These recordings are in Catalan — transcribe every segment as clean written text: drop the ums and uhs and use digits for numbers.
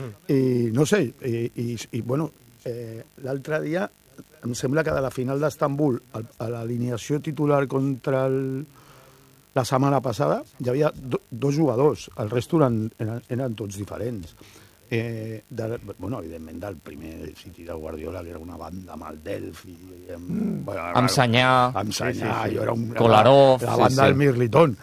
I no sé, bueno, l'altre dia em sembla que de la final d'Estambul a l'alineació titular contra la setmana passada hi havia dos jugadors, el resto eren tots diferents. Bueno, evidentment del primer City de Guardiola, que era una banda amb el Delphi, amb Sanyà, Kolarov, la banda del Mirliton.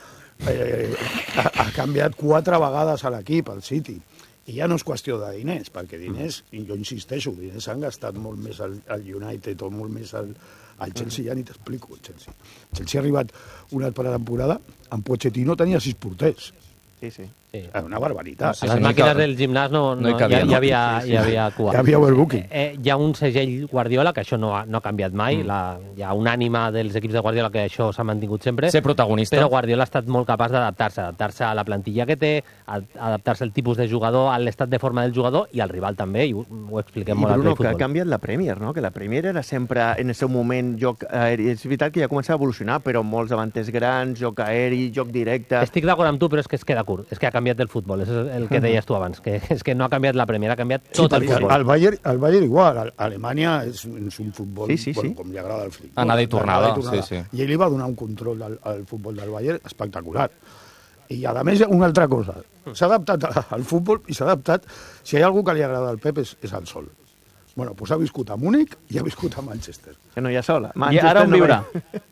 Ha canviat 4 vegades a l'equip, al City. I ja no és qüestió de diners, perquè diners, i jo insisteixo, diners s'han gastat molt més al United o molt més al Chelsea, ja ni t'explico, el Chelsea. El Chelsea ha arribat una altra temporada, amb Pochettino tenia 6 porters. Sí. Una barbaritat. A les màquines del gimnàs hi havia cua. Hi havia overbooking. Hi ha un segell Guardiola, que això no ha canviat mai. Hi ha un ànima dels equips de Guardiola que això s'ha mantingut sempre. Ser protagonista. Però Guardiola ha estat molt capaç d'adaptar-se a la plantilla que té, adaptar-se al tipus de jugador, a l'estat de forma del jugador i al rival també, i ho expliquem molt al Bruno, futbol. que ha canviat la Premier, no? Que la Premier era sempre, en el seu moment, joc aeri. És veritat que ja comença a evolucionar, però molts davanters grans, joc aeri, joc directe... Estic d'acord amb tu, però és que es queda curt. És que ha canviat el futbol, és el que deies tu abans, que és que no ha canviat la Premier, ha canviat tot el futbol. El Bayern igual, Alemanya és un futbol, bueno, com li agrada el futbol. Anada i tornada, sí. I ell li va donar un control al futbol del Bayern espectacular. I a més, una altra cosa, s'ha adaptat al futbol i s'ha adaptat, si hi ha algú que li agrada al Pep és el sol. Bueno, doncs ha viscut a Múnich i ha viscut a Manchester. Que no hi ha sola. I ara on viurà?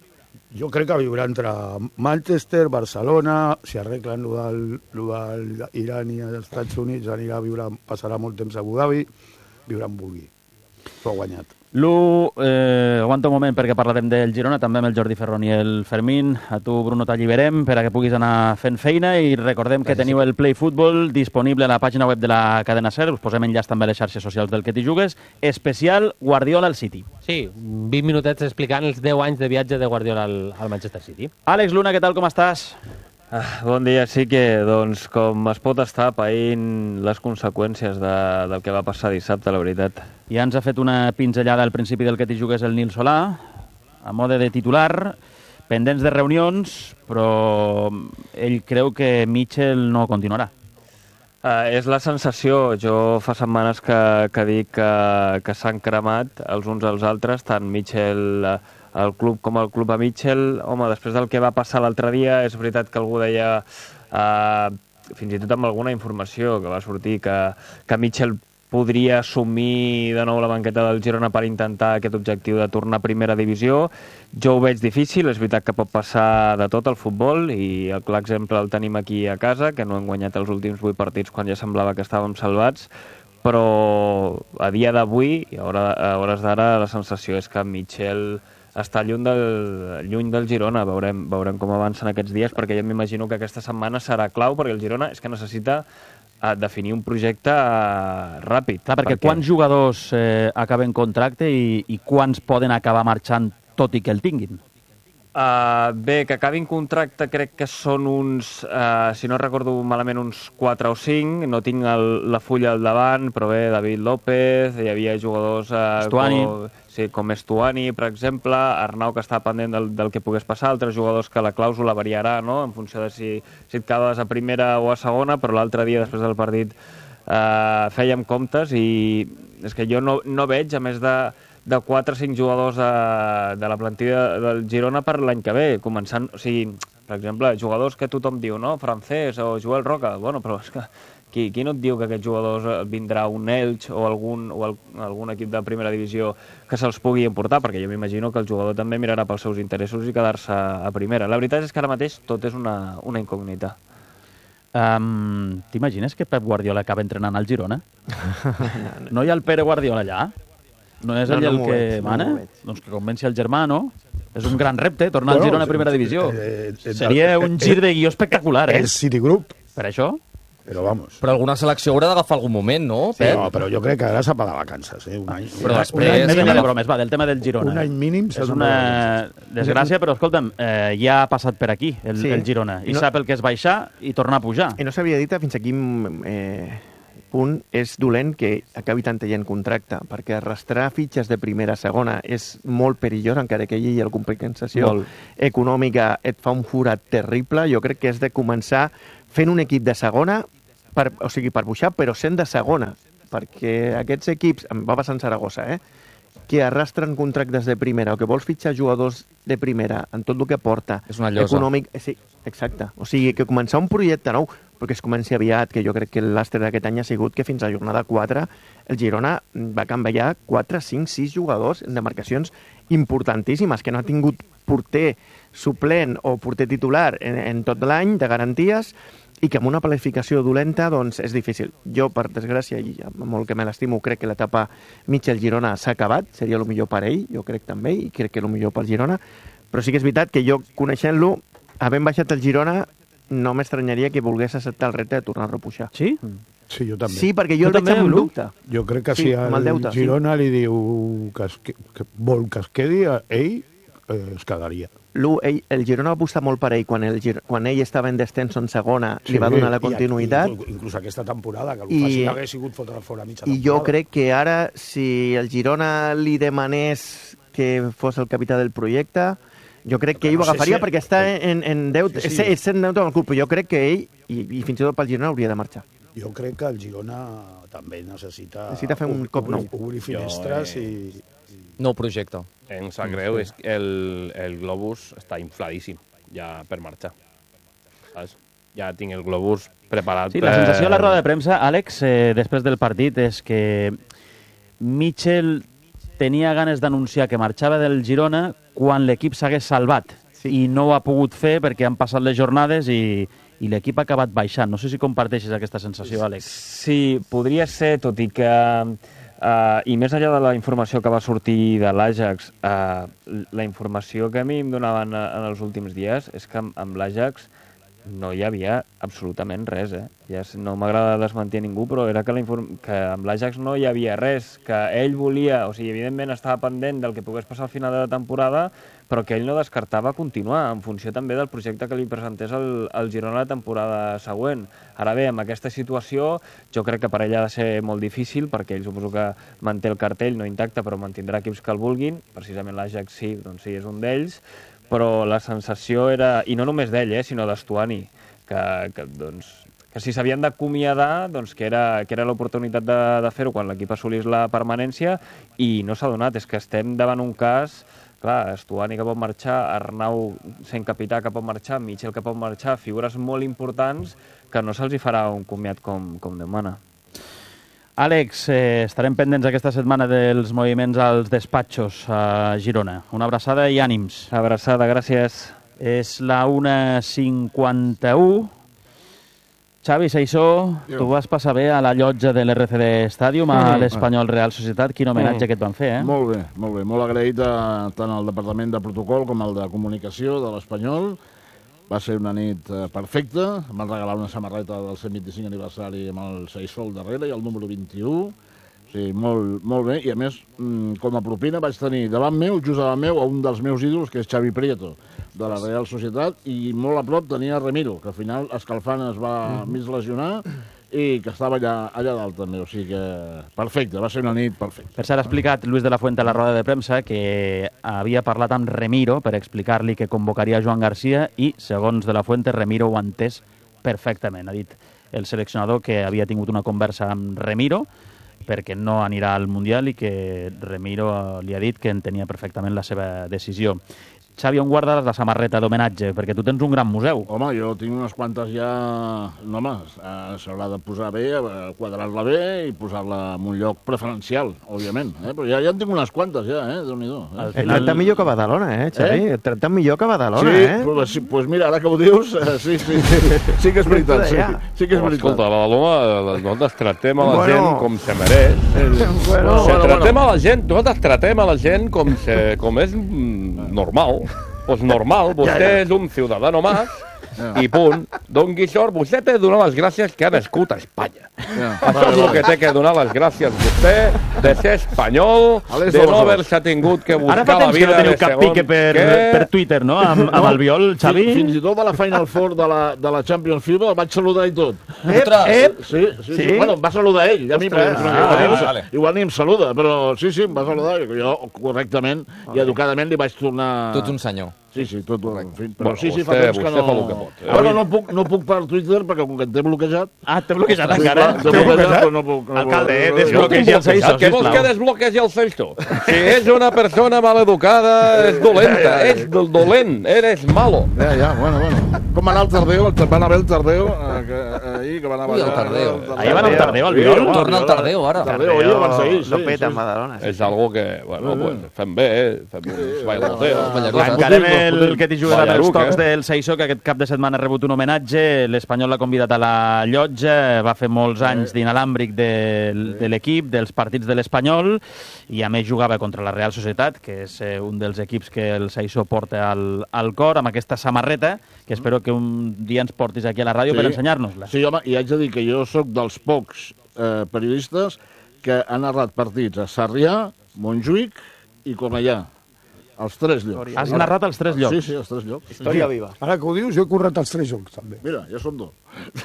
Jo crec que viurà entre Manchester, Barcelona, si arreglen lo d'Iran i els Estats Units, anirà a viure, passarà molt temps a Abu Dhabi, viurà en vulgui. S'ho ha guanyat. Aguanta un moment perquè parlarem del Girona, també amb el Jordi Ferron i el Fermín. A tu, Bruno, t'alliberem per a que puguis anar fent feina i recordem que teniu el Play Football disponible a la pàgina web de la cadena SER. Us posem enllaç també a les xarxes socials del que t'hi jugues. Especial Guardiola al City. Sí, 20 minutets explicant els 10 anys de viatge de Guardiola al Manchester City. Àlex Luna, què tal, com estàs? Bon dia, sí que, doncs, com es pot estar paint les conseqüències del que va passar dissabte, la veritat. Ja ens ha fet una pinzellada al principi del que t'hi jugues el Nil Solà, a mode de titular, pendents de reunions, però ell creu que Mitchell no continuarà. És la sensació. Jo fa setmanes que dic que s'han cremat els uns als altres, tant Mitchell... el club com el club a Mitchell. Home, després del que va passar l'altre dia, és veritat que algú deia, fins i tot amb alguna informació que va sortir, que Mitchell podria assumir de nou la banqueta del Girona per intentar aquest objectiu de tornar a primera divisió. Jo ho veig difícil, és veritat que pot passar de tot al futbol, i el clar exemple el tenim aquí a casa, que no hem guanyat els últims 8 partits quan ja semblava que estàvem salvats, però a dia d'avui, a hores d'ara, la sensació és que Mitchell està lluny del Girona. Veurem com avancen aquests dies, perquè jo m'imagino que aquesta setmana serà clau, perquè el Girona és que necessita definir un projecte ràpid. Clar, perquè quants jugadors acaben contracte i quants poden acabar marxant tot i que el tinguin? Bé, que acabin contracte crec que són uns, si no recordo malament, uns 4 o 5. No tinc la fulla al davant, però bé, David López, hi havia jugadors... com Estuani, per exemple, Arnau, que està pendent del que pogués passar, altres jugadors que la clàusula variarà, no?, en funció de si et quedes a primera o a segona, però l'altre dia, després del partit, fèiem comptes i és que jo no veig, a més de 4 o 5 jugadors de la plantilla del Girona per l'any que ve, començant, o sigui, per exemple, jugadors que tothom diu, no?, Francés o Joel Roca, bueno, però és que qui no et diu que aquests jugadors vindrà un Elx o algun equip de primera divisió que se'ls pugui importar? Perquè jo m'imagino que el jugador també mirarà pels seus interessos i quedar-se a primera. La veritat és que ara mateix tot és una incògnita. T'imagines que Pep Guardiola acaba entrenant al Girona? No hi ha el Pere Guardiola allà? No és ell el que mana? Doncs que convenci el germà, no? És un gran repte, tornar al Girona a primera divisió. Seria un gir de guió espectacular, eh? El Citigroup. Per això? Però vamos. Però alguna selecció haurà d'agafar algun moment, no, Pep? Sí, no, però jo crec que ara s'ha de vacances, un any. Però després... Més enllà de bromes, del tema del Girona. Un any mínim és una desgràcia, però escolta'm, ja ha passat per aquí el Girona, i sap el que és baixar i tornar a pujar. I no s'havia dit fins a quin punt és dolent que acabi tant gent contracte, perquè arrastrar fitxes de primera a segona és molt perillós, encara que hi hagi alguna compensació econòmica et fa un forat terrible. Jo crec que és de començar fent un equip de segona per pujar, però sent de segona, perquè aquests equips, em va passar en Saragossa, que arrastren contractes de primera o que vols fitxar jugadors de primera en tot el que porta és una llosa. Econòmic... Sí, exacte. O sigui, que començar un projecte nou, perquè es comenci aviat, que jo crec que l'àster d'aquest any ha sigut que fins a jornada 4 el Girona va canviar 4, 5, 6 jugadors en demarcacions importantíssimes, que no ha tingut porter suplent o porter titular en tot l'any de garanties, i que amb una planificació dolenta doncs és difícil. Jo, per desgràcia, i amb el que me l'estimo, crec que l'etapa Mitchell-Girona s'ha acabat, seria el millor per ell, jo crec també, i crec que el millor pel Girona, però sí que és veritat que jo, coneixent-lo, havent baixat el Girona, no m'estranyaria que volgués acceptar el repte de tornar-lo a pujar. Sí? Sí, jo també. Sí, perquè jo el veig amb dubte. Jo crec que sí, si el deute, Girona li diu que vol que es quedi, ell es quedaria. El Girona va apostar molt per ell quan ell estava en descenso en segona, li va donar la continuïtat. Inclús aquesta temporada, que el fàcil hagués sigut fotre fora mitja temporada. I jo crec que ara, si el Girona li demanés que fos el capità del projecte, jo crec que ell ho agafaria perquè està en deute, és en deute amb el club, però jo crec que ell, i fins i tot pel Girona, hauria de marxar. Jo crec que el Girona també necessita fer un cop nou. Obrir finestres i... Nou projecte. Em sap greu, és que el globus està infladíssim ja per marxar. Saps? Ja tinc el globus preparat. Sí, la sensació a la roda de premsa, Àlex, després del partit, és que Mitchell tenia ganes d'anunciar que marxava del Girona quan l'equip s'hagués salvat. Sí. I no ho ha pogut fer perquè han passat les jornades i l'equip ha acabat baixant. No sé si comparteixes aquesta sensació, Àlex. Sí, podria ser, tot i que... I més enllà de la informació que va sortir de l'Ajax, la informació que a mi em donaven en els últims dies és que amb l'Ajax no hi havia absolutament res. Ja no m'agrada desmentir a ningú, però era que amb l'Ajax no hi havia res, que ell volia, o sigui, evidentment estava pendent del que pogués passar al final de la temporada, però que ell no descartava continuar, en funció també del projecte que li presentés el Girona la temporada següent. Ara bé, amb aquesta situació, jo crec que per ell ha de ser molt difícil, perquè ell suposo que manté el cartell, no intacte, però mantindrà equips que el vulguin, precisament l'Ajax sí, doncs sí, és un d'ells, però la sensació era, i no només d'ell, sinó d'Estuani, que si s'havien d'acomiadar, doncs que era l'oportunitat de fer-ho quan l'equip assolís la permanència, i no s'ha donat. És que estem davant un cas, clar, Estuani que pot marxar, Arnau sent capità que pot marxar, Mitchell que pot marxar, figures molt importants que no se'ls hi farà un comiat com demana. Àlex, estarem pendents aquesta setmana dels moviments als despatxos a Girona. Una abraçada i ànims. Abraçada, gràcies. És la 1:51. Xavi Saissó, tu vas passar bé a la llotja de l'RCD Stadium, a l'Espanyol Real Societat. Quin homenatge que et van fer, Molt bé, molt bé. Molt agraït tant al Departament de Protocol com al de Comunicació de l'Espanyol. Va ser una nit perfecta. Em van regalar una samarreta del 125 aniversari amb el Saissó al darrere i el número 21. Sí, molt bé. I a més, com a propina vaig tenir davant meu, just davant meu, un dels meus ídols, que és Xavi Prieto, de la Real Societat, i molt a prop tenia Remiro, que al final escalfant es va mig lesionar i que estava allà dalt també. O sigui que perfecte, va ser una nit perfecta. Per cert, ha explicat Luis de la Fuente a la roda de premsa que havia parlat amb Remiro per explicar-li que convocaria Joan Garcia i, segons de la Fuente, Remiro ho ha entès perfectament. Ha dit el seleccionador que havia tingut una conversa amb Remiro perquè no anirà al Mundial i que Remiro li ha dit que entenia perfectament la seva decisió. Xavi, on guardes la samarreta d'homenatge? Perquè tu tens un gran museu. Home, jo tinc unes quantes ja... No, home, s'haurà de posar bé, quadrar-la bé i posar-la en un lloc preferencial, òbviament. Però ja en tinc unes quantes, ja, Déu-n'hi-do. Et tracta millor que Badalona, Xavi? Et tracta millor que Badalona, Sí, doncs mira, ara que ho dius, sí que és veritat, sí que és veritat. Escolta, a Badalona nosaltres tractem a la gent com se mereix. Tractem a la gent, nosaltres tractem a la gent com és normal. Pues normal, vostè és un ciudadano más i punt. Don Guixort, vostè té de donar les gràcies que ha nascut a Espanya. Això és el que té que donar les gràcies vostè, de ser espanyol, de no haver-se tingut que buscar la vida de segon... Ara fa temps que no teniu cap pique per Twitter, no?, amb Albiol, Xavi? Fins i tot a la Final Four de la Champions FIBA el vaig saludar i tot. Sí. Bueno, em va saludar ell, a mi, igual ni em saluda, però sí, em va saludar. Jo correctament i educadament li vaig tornar... Tu ets un senyor. Sí, tot, en fi. Però Bueno, sí, fa vostè temps que fa el que pot. Bueno, no puc per Twitter, perquè com que em té bloquejat... Ah, t'he bloquejat Sí, encara? clar, t'he bloquejat, però no puc... Alcalde, desbloquegi el Seiso, Què vols que sisplau. desbloquegi el Seiso? Si és una persona maleducada, és dolenta, és dolent, eres malo. Ja, bueno. Com va anar el Tardeo? Van haver el Tardeo ahir, que va anar... Ui, el Tardeo. Ahir va anar el Tardeo, al Viol. Torna el Tardeo, ara. Tardeo, ahir el van seguir, sí. Lo peta en Badalona. És algo que, bueno, pues, fem bé, fem uns bailoteos. Encarem el que t'hi jugarà pels Ballaruc, tocs del Seiso, que aquest cap de setmana ha rebut un homenatge. L'Espanyol l'ha convidat a la llotja, va fer molts anys d'inalàmbric de l'equip, dels partits de l'Espanyol, i a més jugava contra la Real Societat, que és un dels equips que el Seiso porta al cor, amb aquesta samarreta, que espero que un dia ens portis aquí a la ràdio per ensenyar-nos-la. Sí, home, i haig de dir que jo sóc dels pocs periodistes que han narrat partits a Sarrià, Montjuïc i Cornellà. Els 3 llocs. Has narrat els 3 llocs? Sí, els 3 llocs. Història viva. Ara que ho dius, jo he currat els 3 jocs, també. Mira, ja som 2.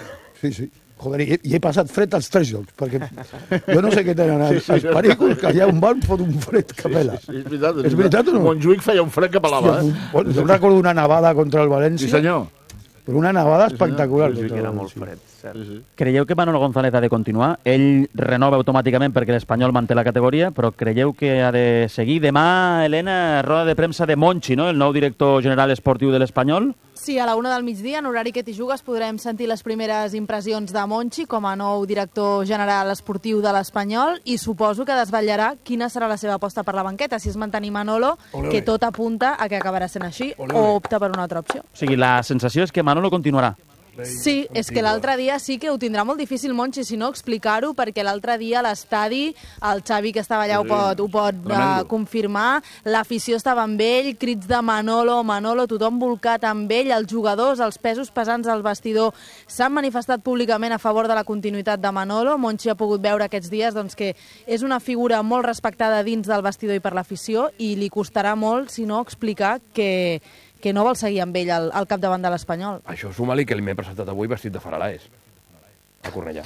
Sí. Joder, i he passat fred als 3 jocs, perquè jo no sé què tenen els pericos, que allà on van fot un fred que pela. Sí, és veritat. És veritat o no? Montjuïc feia un fred que pelava, Jo recordo una nevada contra el València. Sí, senyor. Però una nevada espectacular. Sí, contra que el era molt València. fred, cert. Sí. Creieu que Manolo González ha de continuar? Ell renova automàticament perquè l'Espanyol manté la categoria, però creieu que ha de seguir? Demà, Helena, roda de premsa de Monchi, no?, el nou director general esportiu de l'Espanyol. Sí, a la 1 del migdia, en horari que t'hi jugues, podrem sentir les primeres impressions de Monchi com a nou director general esportiu de l'Espanyol, i suposo que desvetllarà quina serà la seva aposta per la banqueta, si és mantenir Manolo, que tot apunta a que acabarà sent així, o opta per una altra opció. O sigui, la sensació és que Manolo continuarà. Sí, és que l'altre dia sí que ho tindrà molt difícil, Monchi, si no explicar-ho, perquè l'altre dia a l'estadi, el Xavi que estava allà ho pot confirmar, l'afició estava amb ell, crits de Manolo, tothom volcat amb ell, els jugadors, els pesos pesants al vestidor s'han manifestat públicament a favor de la continuïtat de Manolo. Monchi ha pogut veure aquests dies doncs, que és una figura molt respectada dins del vestidor i per l'afició, i li costarà molt, si no, explicar que no vol seguir amb ell al capdavant de l'Espanyol. Això suma-li que li m'he presentat avui vestit de Faralaes. A Cornellà.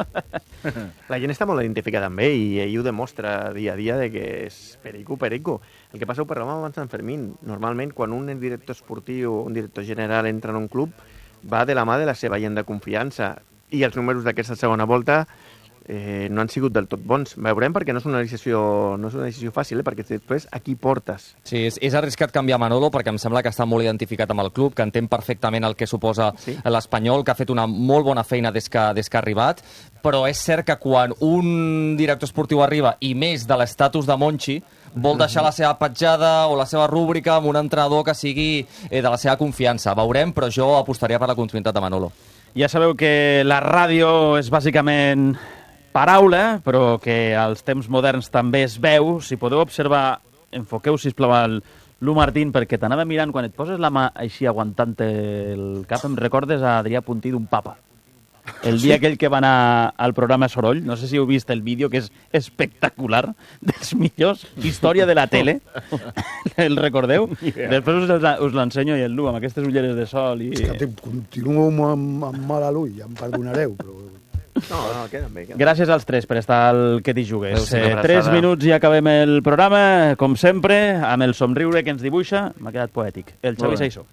La gent està molt identificada amb ell i ell ho demostra dia a dia de que és perico. El que passa, ho parlàvem abans d'en Fermín, normalment quan un director esportiu, un director general entra en un club, va de la mà de la seva gent de confiança, i els números d'aquesta segona volta no han sigut del tot bons. Veurem, perquè no és una decisió fàcil, perquè després a qui portes? Sí, és arriscat canviar Manolo, perquè em sembla que està molt identificat amb el club, que entén perfectament el que suposa l'Espanyol, que ha fet una molt bona feina des que ha arribat, però és cert que quan un director esportiu arriba, i més de l'estatus de Monchi, vol deixar la seva petjada o la seva rúbrica amb un entrenador que sigui de la seva confiança. Veurem, però jo apostaria per la continuïtat de Manolo. Ja sabeu que la ràdio és bàsicament paraula, però que als temps moderns també es veu. Si podeu observar, enfoqueu, sisplau, l'U Martín, perquè t'anava mirant, quan et poses la mà així aguantant el cap, em recordes a Adrià Puntí d'un papa. El dia aquell que va anar al programa Soroll, no sé si heu vist el vídeo, que és espectacular, dels millors, història de la tele, el recordeu? Després us l'ensenyo i el Lu, amb aquestes ulleres de sol. És que continuo amb mal a l'ull, ja em perdonareu, però... No, queda bé. Gràcies als 3 per estar al que t'hi jugues. 3 minuts i acabem el programa, com sempre, amb el somriure que ens dibuixa. M'ha quedat poètic. El Xavi Seiso.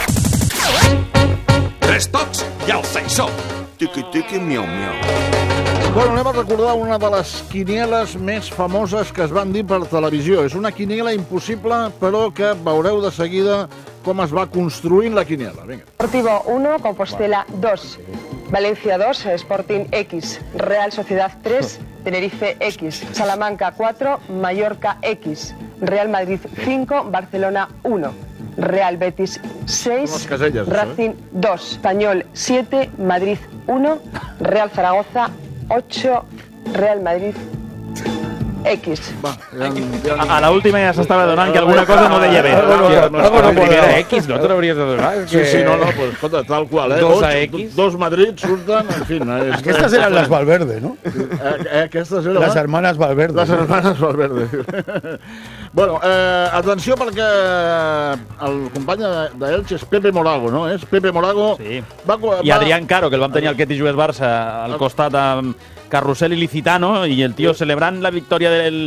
3 tocs i el Seiso. Tiqui-tiqui, miau-miau. Bueno, anem a recordar una de les quinieles més famoses que es van dir per televisió. És una quiniela impossible, però que veureu de seguida com es va construint la quiniela. Vinga. Deportivo 1, Compostela 2. Valencia 2, Sporting X, Real Sociedad 3, Tenerife X, Salamanca 4, Mallorca X, Real Madrid 5, Barcelona 1, Real Betis 6, Racing 2, Español 7, Madrid 1, Real Zaragoza 8, Real Madrid X. A la última ja s'estava donant que alguna cosa no deia bé. Era X, no te l'hauries de donar. Sí, no, pues escolta, tal qual, 2 a X. 2 Madrid surten, en fi... Aquestes eren les Valverde, no? Aquestes eren... Les hermanes Valverde. Les hermanes Valverde. Bueno, atenció perquè el company d'Elche és Pepe Morago, no? És Pepe Morago... Sí. I Adrián Caro, que el vam tenir al Ketty Jugues Barça al costat amb Carrusel i Licitano, i el tio celebrant la victòria del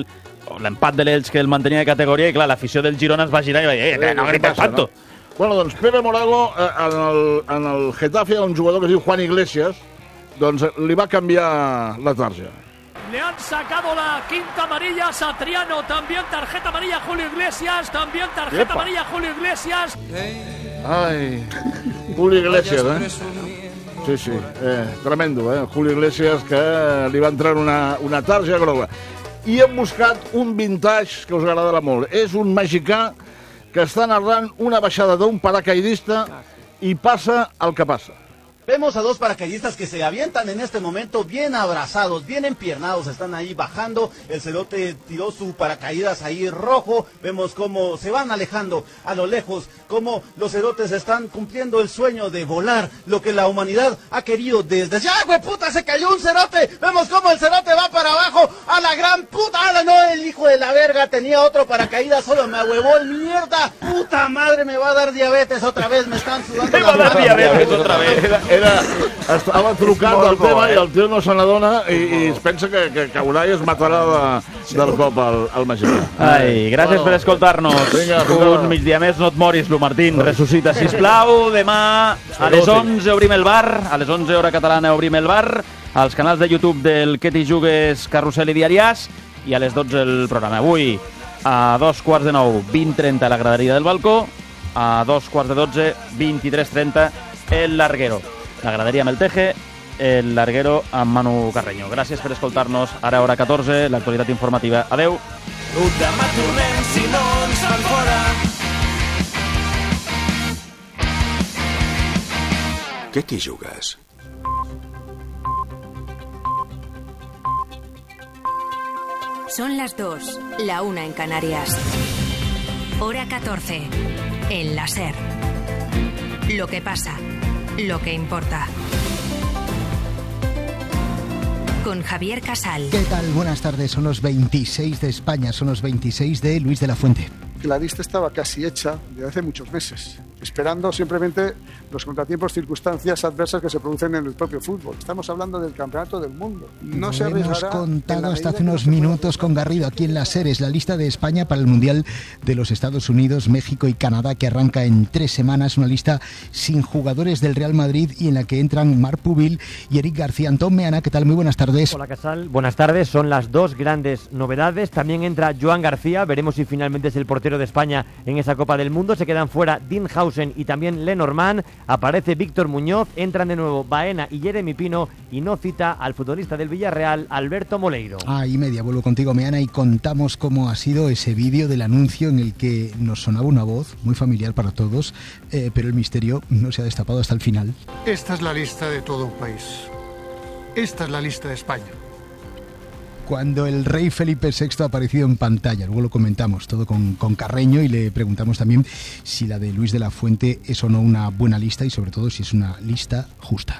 l'empat de l'Elx que el mantenia de categoria, i clar, l'afició del Girona es va girar i va dir, no grites tanto. No? Bueno, doncs Pepe Morago, en el Getafe, hi ha un jugador que es diu Juan Iglesias, doncs li va canviar la tarja. Le han sacado la quinta amarilla a Satriano, también tarjeta amarilla a Julio Iglesias, también tarjeta amarilla a Julio Iglesias. Ai, Julio Iglesias, Sí, tremendo, Julio Iglesias, que li va entrar una tarja groga. I hem buscat un vintage que us agradarà molt. És un mexicà que està narrant una baixada d'un paracaidista i passa el que passa. Vemos a dos paracaidistas que se avientan en este momento bien abrazados, bien empiernados, están ahí bajando. El cerote tiró su paracaídas ahí rojo. Vemos cómo se van alejando a lo lejos, cómo los cerotes están cumpliendo el sueño de volar, lo que la humanidad ha querido desde... ¡Ya, güey, puta! ¡Se cayó un cerote! Vemos cómo el cerote va para abajo. ¡A la gran puta! ¡Ah, no! El hijo de la verga tenía otro paracaídas, solo me ahuevó el mierda. ¡Puta madre! Me va a dar diabetes otra vez, me están sudando me va a dar diabetes otra vez. Estava trucant del tema i el tio no se n'adona i es pensa que Unai es matarà del cop al mexicà. Ai, gràcies per escoltar-nos. Un migdia més, no et moris, Lu Martín. Ressuscita, sisplau. Demà a les 11 obrim el bar, a les 11 hora catalana obrim el bar, als canals de YouTube del Que t'hi jugues, Carrusel i Diàries, i a les 12 el programa. Avui, a 2:45, 20:30 la graderia del balcó, a 2:45, 23:30 el larguero. La graderia amb el Teje, el larguero amb Manu Carreño. Gràcies per escoltar-nos. Ara, hora 14, l'actualitat informativa. Adeu. Demà tornem si no ens fan fora. Què t'hi jugues? Son las 2, la 1 en Canarias. Hora 14, el láser. Lo que pasa. Lo que importa. Con Javier Casal. ¿Qué tal? Buenas tardes. Son los 26 de España, son los 26 de Luis de la Fuente. La lista estaba casi hecha desde hace muchos meses, esperando simplemente los contratiempos, circunstancias adversas que se producen en el propio fútbol. Estamos hablando del campeonato del mundo. No se hemos contado hasta hace unos minutos con Garrido aquí en las series la lista de España para el Mundial de los Estados Unidos, México y Canadá, que arranca en 3 semanas. Una lista sin jugadores del Real Madrid y en la que entran Marc Pubil y Eric García. Antón Meana, ¿qué tal? Muy buenas tardes. Hola, Casal. Buenas tardes. Son las dos grandes novedades. También entra Joan García. Veremos si finalmente es el portero de España en esa Copa del Mundo. Se quedan fuera Dean Hausen y también Lenormand. Aparece Víctor Muñoz. Entran de nuevo Baena y Jeremy Pino. Y no cita al futbolista del Villarreal, Alberto Moleiro. Y media, vuelvo contigo, Meana, y contamos cómo ha sido ese vídeo del anuncio en el que nos sonaba una voz muy familiar para todos, pero el misterio no se ha destapado hasta el final. Esta es la lista de todo un país. Esta es la lista de España. Cuando el rey Felipe VI ha aparecido en pantalla, luego lo comentamos todo con Carreño y le preguntamos también si la de Luis de la Fuente es o no una buena lista y sobre todo si es una lista justa.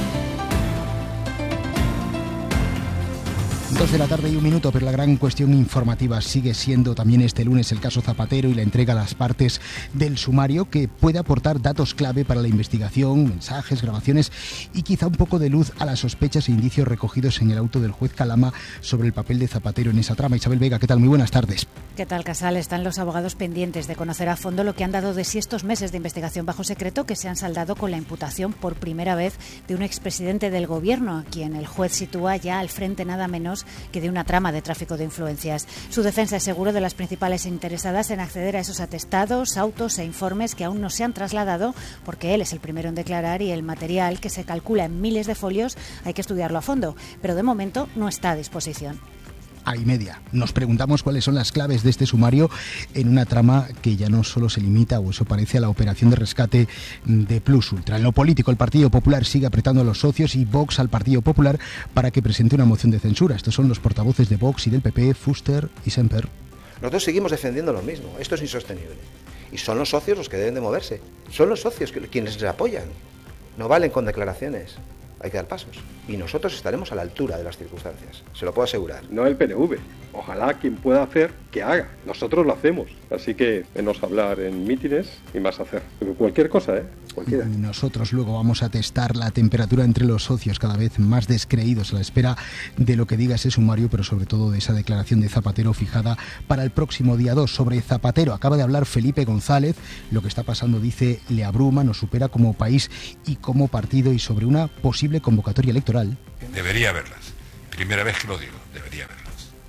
2 de la tarde y 1 minuto, pero la gran cuestión informativa sigue siendo también este lunes el caso Zapatero y la entrega a las partes del sumario que puede aportar datos clave para la investigación, mensajes, grabaciones y quizá un poco de luz a las sospechas e indicios recogidos en el auto del juez Calama sobre el papel de Zapatero en esa trama. Isabel Vega, ¿qué tal? Muy buenas tardes. ¿Qué tal, Casal? Están los abogados pendientes de conocer a fondo lo que han dado de sí estos meses de investigación bajo secreto que se han saldado con la imputación por primera vez de un expresidente del gobierno, a quien el juez sitúa ya al frente nada menos que de una trama de tráfico de influencias. Su defensa es seguro de las principales interesadas en acceder a esos atestados, autos e informes que aún no se han trasladado porque él es el primero en declarar y el material, que se calcula en miles de folios, hay que estudiarlo a fondo, pero de momento no está a disposición. Y media. Nos preguntamos cuáles son las claves de este sumario en una trama que ya no solo se limita, o eso parece, a la operación de rescate de Plus Ultra. En lo político, el Partido Popular sigue apretando a los socios y Vox al Partido Popular para que presente una moción de censura. Estos son los portavoces de Vox y del PP, Fuster y Semper. Nosotros seguimos defendiendo lo mismo. Esto es insostenible. Y son los socios los que deben de moverse. Son los socios quienes les apoyan. No valen con declaraciones. Hay que dar pasos. Y nosotros estaremos a la altura de las circunstancias. Se lo puedo asegurar. No el PNV. Ojalá quien pueda hacer, que haga. Nosotros lo hacemos. Así que menos hablar en mítines y más hacer. Cualquier cosa, cualquiera. Nosotros luego vamos a testar la temperatura entre los socios, cada vez más descreídos a la espera de lo que diga ese sumario, pero sobre todo de esa declaración de Zapatero fijada para el próximo día 2. Sobre Zapatero acaba de hablar Felipe González. Lo que está pasando, dice, le abruma, nos supera como país y como partido, y sobre una posible convocatoria electoral. Debería haberlas. Primera vez que lo digo, debería haberlas.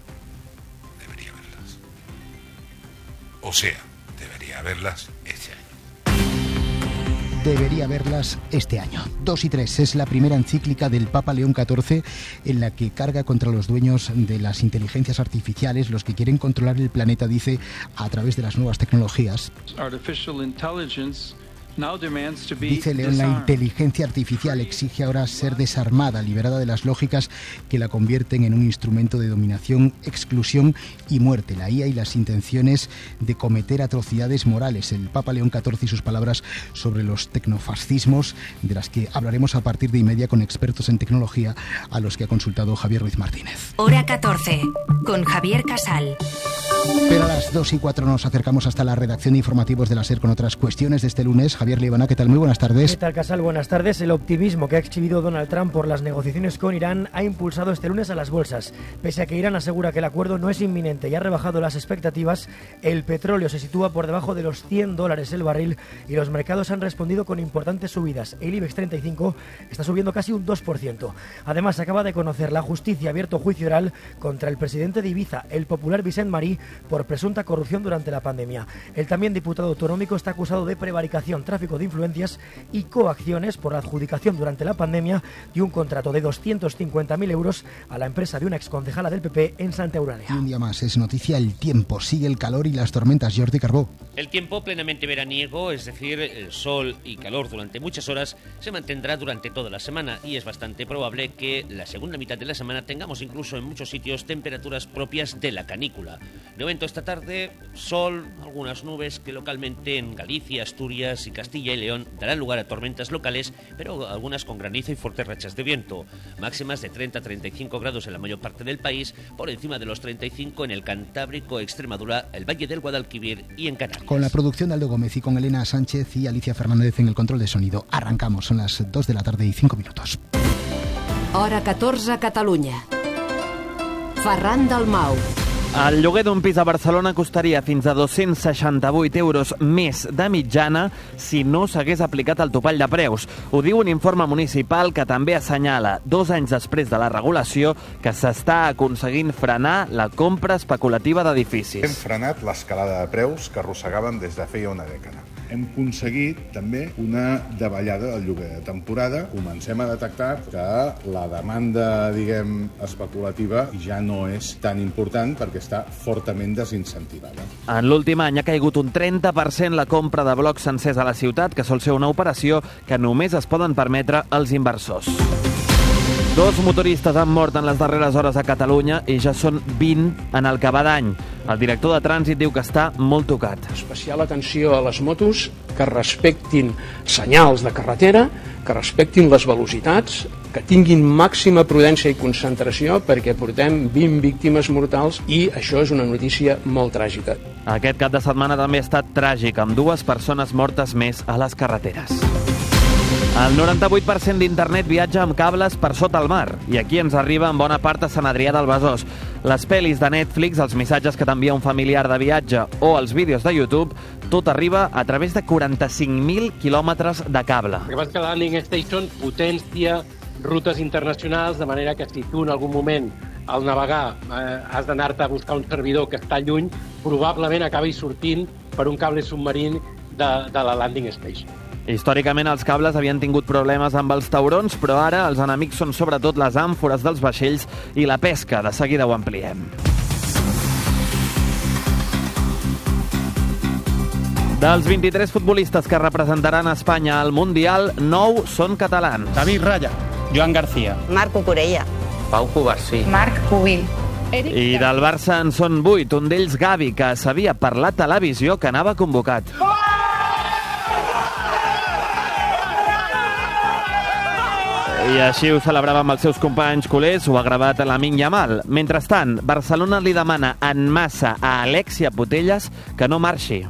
O sea, debería haberlas este año. Debería haberlas este año. 2 y 3 es la primera encíclica del Papa León XIV en la que carga contra los dueños de las inteligencias artificiales, los que quieren controlar el planeta, dice, a través de las nuevas tecnologías. Dice León, la inteligencia artificial exige ahora ser desarmada, liberada de las lógicas que la convierten en un instrumento de dominación, exclusión y muerte. La IA y las intenciones de cometer atrocidades morales. El Papa León XIV y sus palabras sobre los tecnofascismos, de las que hablaremos a partir de 1:30 con expertos en tecnología, a los que ha consultado Javier Ruiz Martínez. Hora 14, con Javier Casal. Pero a las 2 y 4 nos acercamos hasta la redacción de informativos de la SER con otras cuestiones de este lunes. Javier Líbana, ¿qué tal? Muy buenas tardes. ¿Qué tal, Casal? Buenas tardes. El optimismo que ha exhibido Donald Trump por las negociaciones con Irán ha impulsado este lunes a las bolsas. Pese a que Irán asegura que el acuerdo no es inminente y ha rebajado las expectativas, el petróleo se sitúa por debajo de los $100 el barril y los mercados han respondido con importantes subidas. El IBEX 35 está subiendo casi un 2%. Además, acaba de conocer la justicia ha abierto juicio oral contra el presidente de Ibiza, el popular Vicent Marí, por presunta corrupción durante la pandemia. El también diputado autonómico está acusado de prevaricación, tráfico de influencias y coacciones por la adjudicación durante la pandemia de un contrato de 250.000 euros a la empresa de una exconcejala del PP en Santa Eulalia. Y un día más es noticia el tiempo. Sigue el calor y las tormentas. Jordi Carbó. El tiempo plenamente veraniego, es decir, el sol y calor durante muchas horas, se mantendrá durante toda la semana y es bastante probable que la segunda mitad de la semana tengamos incluso en muchos sitios temperaturas propias de la canícula. De momento esta tarde, sol, algunas nubes que localmente en Galicia, Asturias y Castilla y León darán lugar a tormentas locales, pero algunas con granizo y fuertes rachas de viento. Máximas de 30 a 35 grados en la mayor parte del país, por encima de los 35 en el Cantábrico, Extremadura, el Valle del Guadalquivir y en Canarias. Con la producción de Aldo Gómez y con Elena Sánchez y Alicia Fernández en el control de sonido. Arrancamos, son las 2 de la tarde y 5 minutos. Hora 14 a Catalunya. Ferran Dalmau. El lloguer d'un pis a Barcelona costaria fins a 268 euros més de mitjana si no s'hagués aplicat el topall de preus. Ho diu un informe municipal que també assenyala, 2 anys després de la regulació, que s'està aconseguint frenar la compra especulativa d'edificis. Hem frenat l'escalada de preus que arrossegàvem des de feia una dècada. Hem aconseguit també una davallada del lloguer de temporada. Comencem a detectar que la demanda, diguem, especulativa ja no és tan important perquè està fortament desincentivada. En l'últim any ha caigut un 30% la compra de blocs sencers a la ciutat, que sol ser una operació que només es poden permetre els inversors. 2 motoristes han mort en les darreres hores a Catalunya i ja són 20 en el que va d'any. El director de trànsit diu que està molt tocat. Especial atenció a les motos que respectin senyals de carretera, que respectin les velocitats, que tinguin màxima prudència i concentració perquè portem 20 víctimes mortals i això és una notícia molt tràgica. Aquest cap de setmana també ha estat tràgic, amb 2 persones mortes més a les carreteres. El 98% d'internet viatja amb cables per sota el mar i aquí ens arriba en bona part a Sant Adrià del Besòs. Les pel·lis de Netflix, els missatges que t'envia un familiar de viatge o els vídeos de YouTube, tot arriba a través de 45.000 quilòmetres de cable. El que passa és que la Landing Station potencia rutes internacionals, de manera que si tu en algun moment al navegar has d'anar-te a buscar un servidor que està lluny, probablement acabis sortint per un cable submarí de la Landing Station. Històricament els cables havien tingut problemes amb els taurons, però ara els enemics són sobretot les àmfores dels vaixells i la pesca. De seguida ho ampliem. Dels 23 futbolistes que representaran Espanya al Mundial, 9 són catalans. David Raya, Joan García, Marc Cucurella, Pau Covarsí, Marc Pubil. I del Barça en són 8, un d'ells Gavi, que sabia per la televisió que anava convocat. I així ho celebrava amb els seus companys culers, ho ha gravat a Lamine Yamal. Mentrestant, Barcelona li demana en massa a Alexia Putellas que no marxi.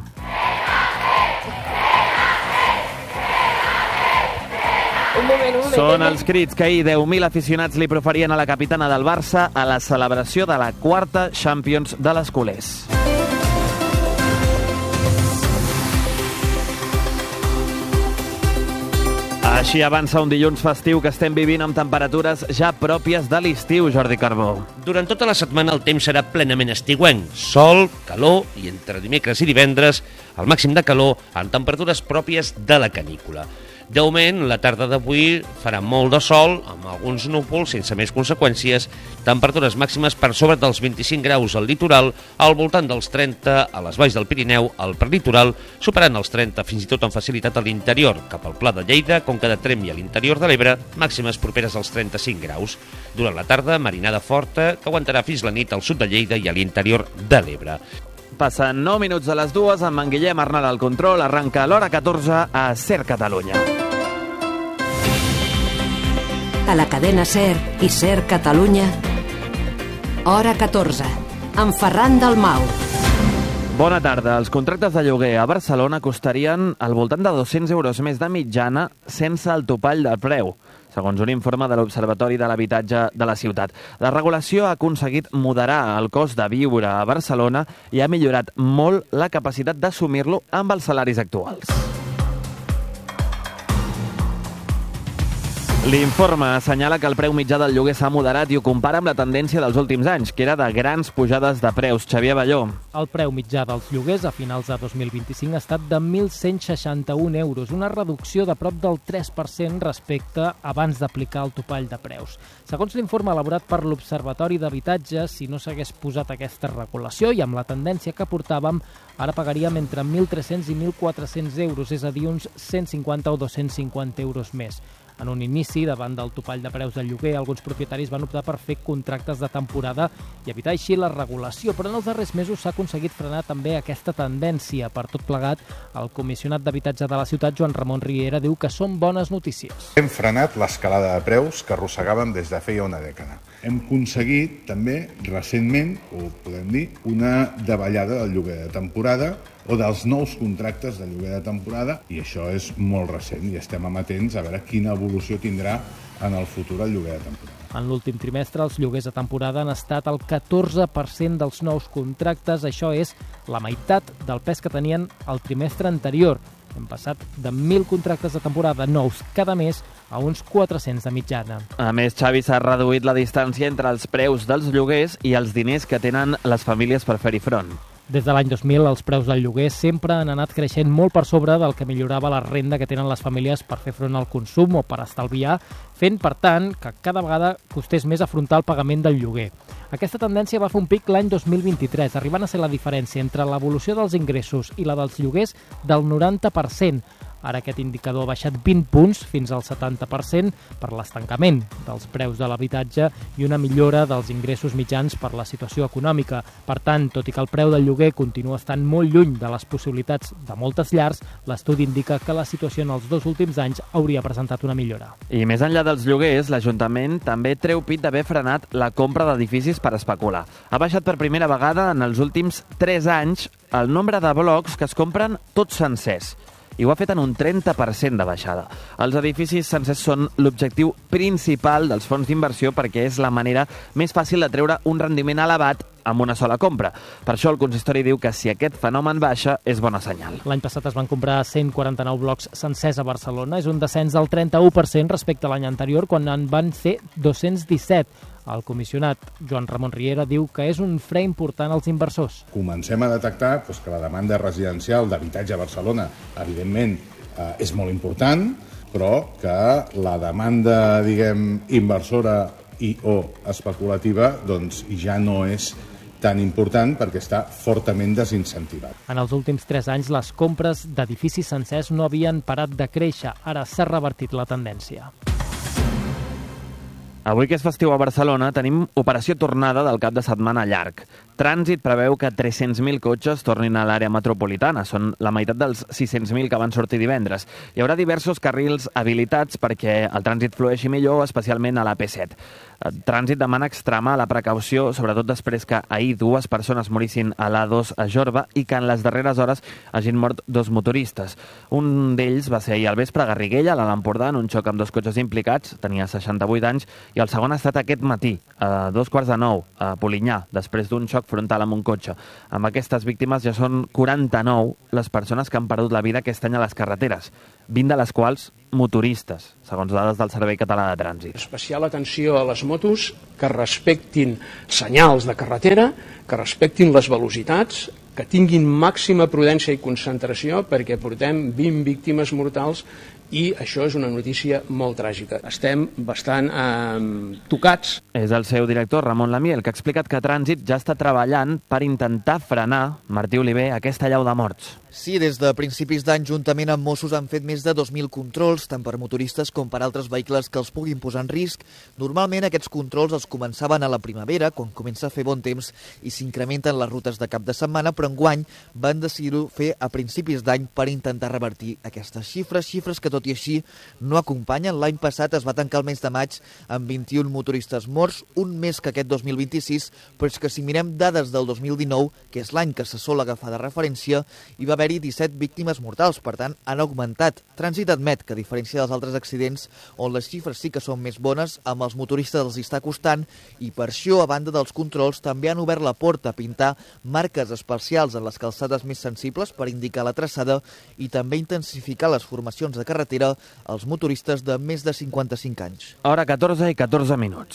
Un moment. Són els crits que ahir 10.000 aficionats li proferien a la capitana del Barça a la celebració de la quarta Champions de les culers. Així avança un dilluns festiu que estem vivint amb temperatures ja pròpies de l'estiu, Jordi Carbó. Durant tota la setmana el temps serà plenament estiuenc. Sol, calor i entre dimecres i divendres el màxim de calor amb temperatures pròpies de la canícula. De moment, la tarda d'avui farà molt de sol, amb alguns núvols sense més conseqüències, temperatures màximes per sobre dels 25 graus al litoral, al voltant dels 30 a les valls del Pirineu, al prelitoral, superant els 30 fins i tot amb facilitat a l'interior, cap al Pla de Lleida, Conca de Tremp i a l'interior de l'Ebre, màximes properes als 35 graus. Durant la tarda, marinada forta, que aguantarà fins la nit al sud de Lleida i a l'interior de l'Ebre. Passen 9 minuts de les 2, amb en Guillem Arnal al control, arranca a l'hora 14 a SER Catalunya. A la cadena SER i SER Catalunya, hora 14, amb Ferran Dalmau. Bona tarda. Els contractes de lloguer a Barcelona costarien al voltant de 200 euros més de mitjana sense el topall de preu, segons un informe de l'Observatori de l'Habitatge de la ciutat. La regulació ha aconseguit moderar el cost de viure a Barcelona i ha millorat molt la capacitat d'assumir-lo amb els salaris actuals. L'informe assenyala que el preu mitjà del lloguer s'ha moderat i ho compara amb la tendència dels últims anys, que era de grans pujades de preus. Xavier Balló. El preu mitjà dels lloguers a finals de 2025 ha estat de 1.161 euros, una reducció de prop del 3% respecte abans d'aplicar el topall de preus. Segons l'informe elaborat per l'Observatori d'Habitatge, si no s'hagués posat aquesta regulació i amb la tendència que portàvem, ara pagaríem entre 1.300 i 1.400 euros, és a dir, uns 150 o 250 euros més. En un inici, davant del topall de preus del lloguer, alguns propietaris van optar per fer contractes de temporada i evitar així la regulació, però en els darrers mesos s'ha aconseguit frenar també aquesta tendència. Per tot plegat, el comissionat d'habitatge de la ciutat, Joan Ramon Riera, diu que són bones notícies. Hem frenat l'escalada de preus que arrossegàvem des de feia una dècada. Hem aconseguit també, recentment, ho podem dir, una davallada del lloguer de temporada o dels nous contractes de lloguer de temporada, i això és molt recent i estem amatents a veure quina evolució tindrà en el futur el lloguer de temporada. En l'últim trimestre, els lloguers de temporada han estat el 14% dels nous contractes. Això és la meitat del pes que tenien el trimestre anterior. Hem passat de 1.000 contractes de temporada nous cada mes a uns 400 de mitjana. A més, Xavi, s'ha reduït la distància entre els preus dels lloguers i els diners que tenen les famílies per fer-hi front. Des de l'any 2000, els preus del lloguer sempre han anat creixent molt per sobre del que millorava la renda que tenen les famílies per fer front al consum o per estalviar, fent, per tant, que cada vegada costés més afrontar el pagament del lloguer. Aquesta tendència va fer un pic l'any 2023, arribant a ser la diferència entre l'evolució dels ingressos i la dels lloguers del 90%. Ara aquest indicador ha baixat 20 punts fins al 70% per l'estancament dels preus de l'habitatge i una millora dels ingressos mitjans per la situació econòmica. Per tant, tot i que el preu del lloguer continua estant molt lluny de les possibilitats de moltes llars, l'estudi indica que la situació en els 2 últims anys hauria presentat una millora. I més enllà dels lloguers, l'Ajuntament també treu pit d'haver frenat la compra d'edificis per especular. Ha baixat per primera vegada en els últims 3 anys el nombre de blocs que es compren tots sencers, i ho ha fet en un 30% de baixada. Els edificis sencers són l'objectiu principal dels fons d'inversió perquè és la manera més fàcil de treure un rendiment elevat amb una sola compra. Per això el consistori diu que si aquest fenomen baixa és bona senyal. L'any passat es van comprar 149 blocs sencers a Barcelona. És un descens del 31% respecte a l'any anterior, quan en van ser 217. El comissionat Joan Ramon Riera diu que és un fre important als inversors. Comencem a detectar que la demanda residencial d'habitatge a Barcelona, evidentment, és molt important, però que la demanda, inversora i o especulativa, ja no és tan important perquè està fortament desincentivat. En els últims 3 anys, les compres d'edificis sencers no havien parat de créixer. Ara s'ha revertit la tendència. Avui que és festiu a Barcelona tenim operació tornada del cap de setmana llarg. Trànsit preveu que 300.000 cotxes tornin a l'àrea metropolitana. Són la meitat dels 600.000 que van sortir divendres. Hi haurà diversos carrils habilitats perquè el trànsit flueixi millor, especialment a la P7. El trànsit demana extremar la precaució, sobretot després que ahir 2 persones morissin a l'A2 a Jorba i que en les darreres hores hagin mort 2 motoristes. Un d'ells va ser ahir al vespre a Garriguella, a l'Alt Empordà, en un xoc amb 2 cotxes implicats, tenia 68 anys, i el segon ha estat aquest matí, a 8:45, a Polinyà, després d'un xoc frontal amb un cotxe. Amb aquestes víctimes ja són 49 les persones que han perdut la vida aquest any a les carreteres, 20 de les quals motoristes, segons dades del Servei Català de Trànsit. Especial atenció a les motos que respectin senyals de carretera, que respectin les velocitats, que tinguin màxima prudència i concentració perquè portem 20 víctimes mortals i això és una notícia molt tràgica. Estem bastant tocats. És el seu director, Ramon Lamiel, que ha explicat que Trànsit ja està treballant per intentar frenar, Martí Oliver, aquesta allau de morts. Sí, des de principis d'any, juntament amb Mossos, han fet més de 2.000 controls, tant per motoristes com per altres vehicles que els puguin posar en risc. Normalment aquests controls els començaven a la primavera, quan comença a fer bon temps i s'incrementen les rutes de cap de setmana, però enguany van decidir-ho fer a principis d'any per intentar revertir aquestes xifres que tot i així no acompanyen. L'any passat es va tancar el mes de maig amb 21 motoristes morts, un més que aquest 2026, però és que si mirem dades del 2019, que és l'any que se sol agafar de referència, hi va haver-hi 17 víctimes mortals, per tant, han augmentat. Trànsit admet que, a diferència dels altres accidents, on les xifres sí que són més bones, amb els motoristes els està costant, i per això, a banda dels controls, també han obert la porta a pintar marques especials en les calçades més sensibles per indicar la traçada i també intensificar les formacions de carretera als motoristes de més de 55 anys. Hora 14 i 14 minuts.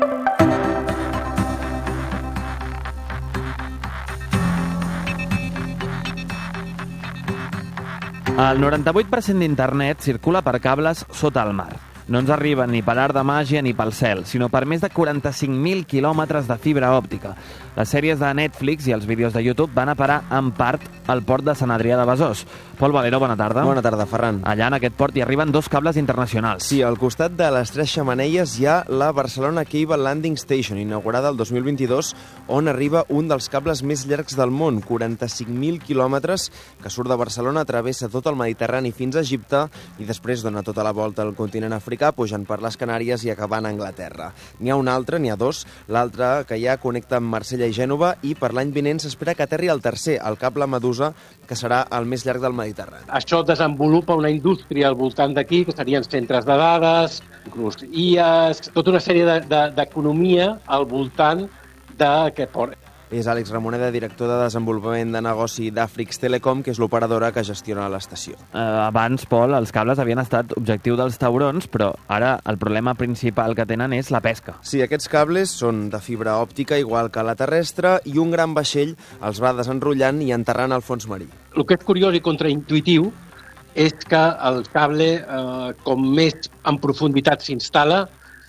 El 98% d'internet circula per cables sota el mar. No ens arriba ni per art de màgia ni pel cel, sinó per més de 45.000 quilòmetres de fibra òptica. Les sèries de Netflix i els vídeos de YouTube van a parar en part al port de Sant Adrià de Besòs. Pol Valero, bona tarda. Bona tarda, Ferran. Allà en aquest port hi arriben 2 cables internacionals. Sí, al costat de les 3 xemeneies hi ha la Barcelona Cable Landing Station, inaugurada el 2022, on arriba un dels cables més llargs del món, 45.000 quilòmetres, que surt de Barcelona, travessa tot el Mediterrani fins a Egipte i després dona tota la volta al continent africà, pujant per les Canàries i acabant a Anglaterra. N'hi ha un altre, n'hi ha 2, l'altre que ja connecta amb Marsella i Gènova, i per l'any vinent s'espera que aterri el tercer, el cable Medusa, que serà el més llarg del Mediterrani. Això desenvolupa una indústria al voltant d'aquí, que serien centres de dades, inclús IAs, tota una sèrie d'economia al voltant d'aquest port. És Àlex Ramoneda, director de desenvolupament de negoci d'Afrix Telecom, que és l'operadora que gestiona l'estació. Abans, Pol, els cables havien estat objectiu dels taurons, però ara el problema principal que tenen és la pesca. Sí, aquests cables són de fibra òptica, igual que la terrestre, i un gran vaixell els va desenrotllant i enterrant al fons marí. El que és curiós i contraintuitiu és que el cable, com més en profunditat s'instal·la,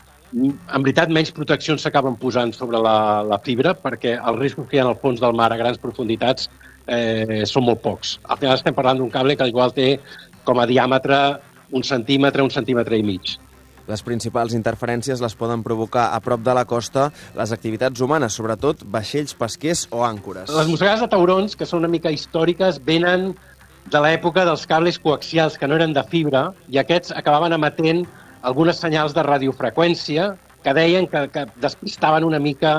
en veritat, menys proteccions s'acaben posant sobre la fibra perquè els riscos que hi ha al fons del mar a grans profunditats són molt pocs. Al final estem parlant d'un cable que igual té com a diàmetre 1 centímetre, 1 centímetre i mig. Les principals interferències les poden provocar a prop de la costa les activitats humanes, sobretot vaixells pesquers o àncores. Les mossegades de taurons, que són una mica històriques, venen de l'època dels cables coaxials que no eren de fibra i aquests acabaven emetent algunes senyals de radiofreqüència que deien que despistaven una mica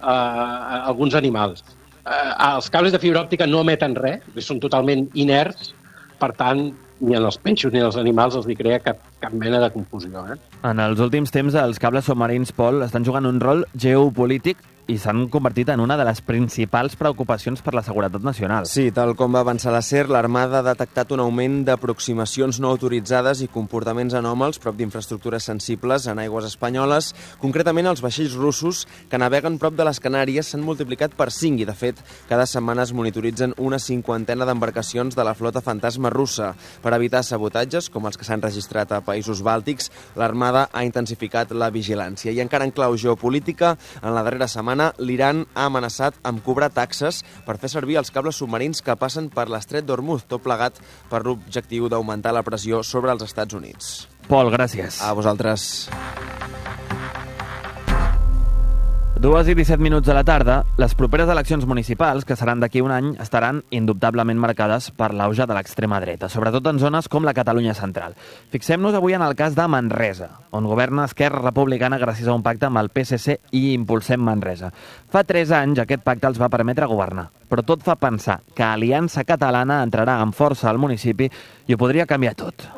alguns animals. Els cables de fibra òptica no emeten res, són totalment inerts, per tant, ni als peixos ni als animals els hi crea cap mena de confusió. En els últims temps, els cables submarins, Pol, estan jugant un rol geopolític i s'han convertit en una de les principals preocupacions per la seguretat nacional. Sí, tal com va avançar la SER, l'Armada ha detectat un augment d'aproximacions no autoritzades i comportaments anòmals prop d'infraestructures sensibles en aigües espanyoles. Concretament, els vaixells russos que naveguen prop de les Canàries s'han multiplicat per 5 i, de fet, cada setmana es monitoritzen una 50ena d'embarcacions de la flota fantasma russa. Per evitar sabotatges, com els que s'han registrat a països bàltics, l'Armada ha intensificat la vigilància. I encara en clau geopolítica, en la darrera setmana, l'Iran ha amenaçat amb cobrar taxes per fer servir els cables submarins que passen per l'estret d'Hormuz, tot plegat per l'objectiu d'augmentar la pressió sobre els Estats Units. Pol, gràcies. A vosaltres. 2:17 de la tarda, les properes eleccions municipals, que seran d'aquí un any, estaran indubtablement marcades per l'auge de l'extrema dreta, sobretot en zones com la Catalunya central. Fixem-nos avui en el cas de Manresa, on governa Esquerra Republicana gràcies a un pacte amb el PSC i Impulsem Manresa. Fa 3 anys aquest pacte els va permetre governar, però tot fa pensar que Aliança Catalana entrarà amb força al municipi i ho podria canviar tot.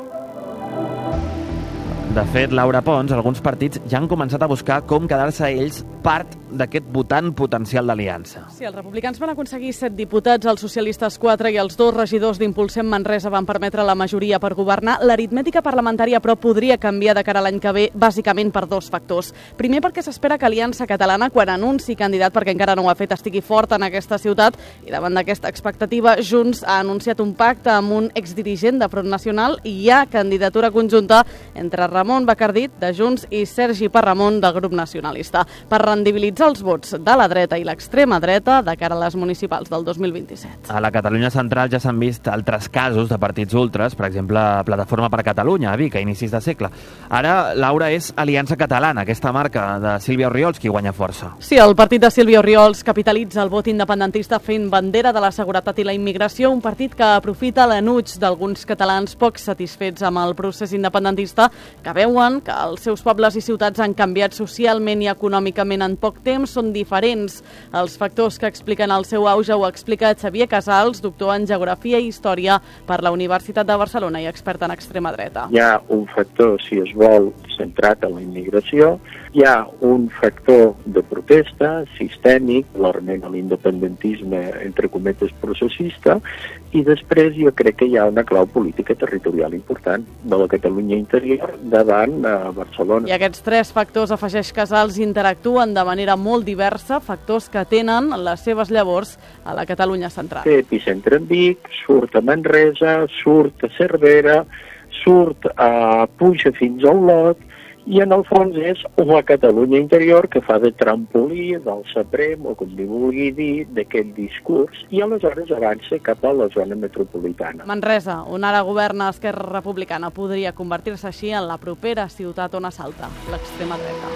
De fet, Laura Pons, alguns partits ja han començat a buscar com quedar-se ells part d'aquest votant potencial d'Aliança. Sí, els republicans van aconseguir 7 diputats, els socialistes 4 i els 2 regidors d'Impulsem Manresa van permetre la majoria per governar. L'aritmètica parlamentària, però, podria canviar de cara a l'any que ve, bàsicament per 2 factors. Primer, perquè s'espera que Aliança Catalana, quan anunci candidat, perquè encara no ho ha fet, estigui fort en aquesta ciutat, i davant d'aquesta expectativa, Junts ha anunciat un pacte amb un exdirigent de Front Nacional i hi ha candidatura conjunta entre Ramon Bacardit, de Junts, i Sergi Parramon, del grup nacionalista, per rendibilitzar els vots de la dreta i l'extrema dreta de cara a les municipals del 2027. A la Catalunya central ja s'han vist altres casos de partits ultres, per exemple, Plataforma per Catalunya, a Vic, a inicis de segle. Ara, Laura, és Aliança Catalana, aquesta marca de Sílvia Orriols, qui guanya força. Sí, el partit de Sílvia Orriols capitalitza el vot independentista fent bandera de la seguretat i la immigració, un partit que aprofita l'enuig d'alguns catalans poc satisfets amb el procés independentista, que veuen que els seus pobles i ciutats han canviat socialment i econòmicament en poc temps, són diferents. Els factors que expliquen el seu auge ho explica Xavier Casals, doctor en Geografia i Història per la Universitat de Barcelona i expert en extrema dreta. Hi ha un factor, si es vol, centrat en la immigració, hi ha un factor de protesta sistèmic, l'arment a l'independentisme, entre cometes, processista, i després jo crec que hi ha una clau política territorial important de la Catalunya interior davant a Barcelona. I aquests 3 factors, afegeix Casals, interactuen de manera molt diversa, factors que tenen les seves llavors a la Catalunya central. Té epicentre en Vic, surt a Manresa, surt a Cervera, surt a puja fins a Olot, i en el fons és la Catalunya interior que fa de trampolí del Saprem, o com li vulgui dir, d'aquest discurs, i aleshores avança cap a la zona metropolitana. Manresa, on ara governa Esquerra Republicana, podria convertir-se així en la propera ciutat on assalta l'extrema dreta.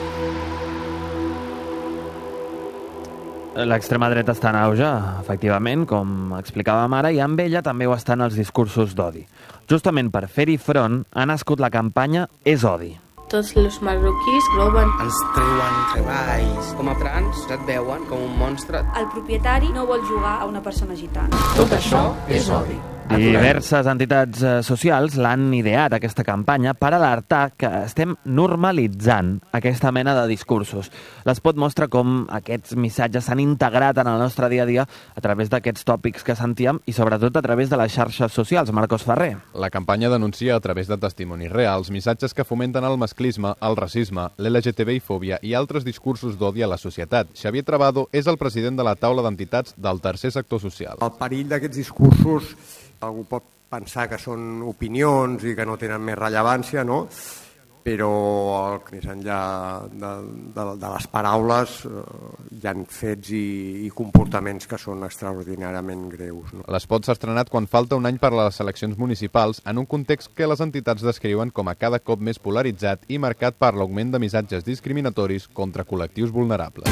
L'extrema dreta està en auge, efectivament, com explicàvem ara, i amb ella també ho estan els discursos d'odi. Justament per fer-hi front ha nascut la campanya És odi. Tots els marroquís roben. Ens treuen treballs. Com a frans et veuen com un monstre. El propietari no vol jugar a una persona gitana. Tot això és odi. Diverses entitats socials l'han ideat, aquesta campanya, per alertar que estem normalitzant aquesta mena de discursos. L'Espot mostra com aquests missatges s'han integrat en el nostre dia a dia a través d'aquests tòpics que sentíem i sobretot a través de les xarxes socials. Marcos Ferrer. La campanya denuncia a través de testimonis reals missatges que fomenten el masclisme, el racisme, l'LGTBI-fòbia i altres discursos d'odi a la societat. Xavier Trabado és el president de la taula d'entitats del tercer sector social. El perill d'aquests discursos, algú pot pensar que són opinions i que no tenen més rellevància, no? Però més enllà de les paraules hi ha fets i comportaments que són extraordinàriament greus. No? L'Espot s'ha estrenat quan falta un any per a les eleccions municipals en un context que les entitats descriuen com a cada cop més polaritzat i marcat per l'augment de missatges discriminatoris contra col·lectius vulnerables.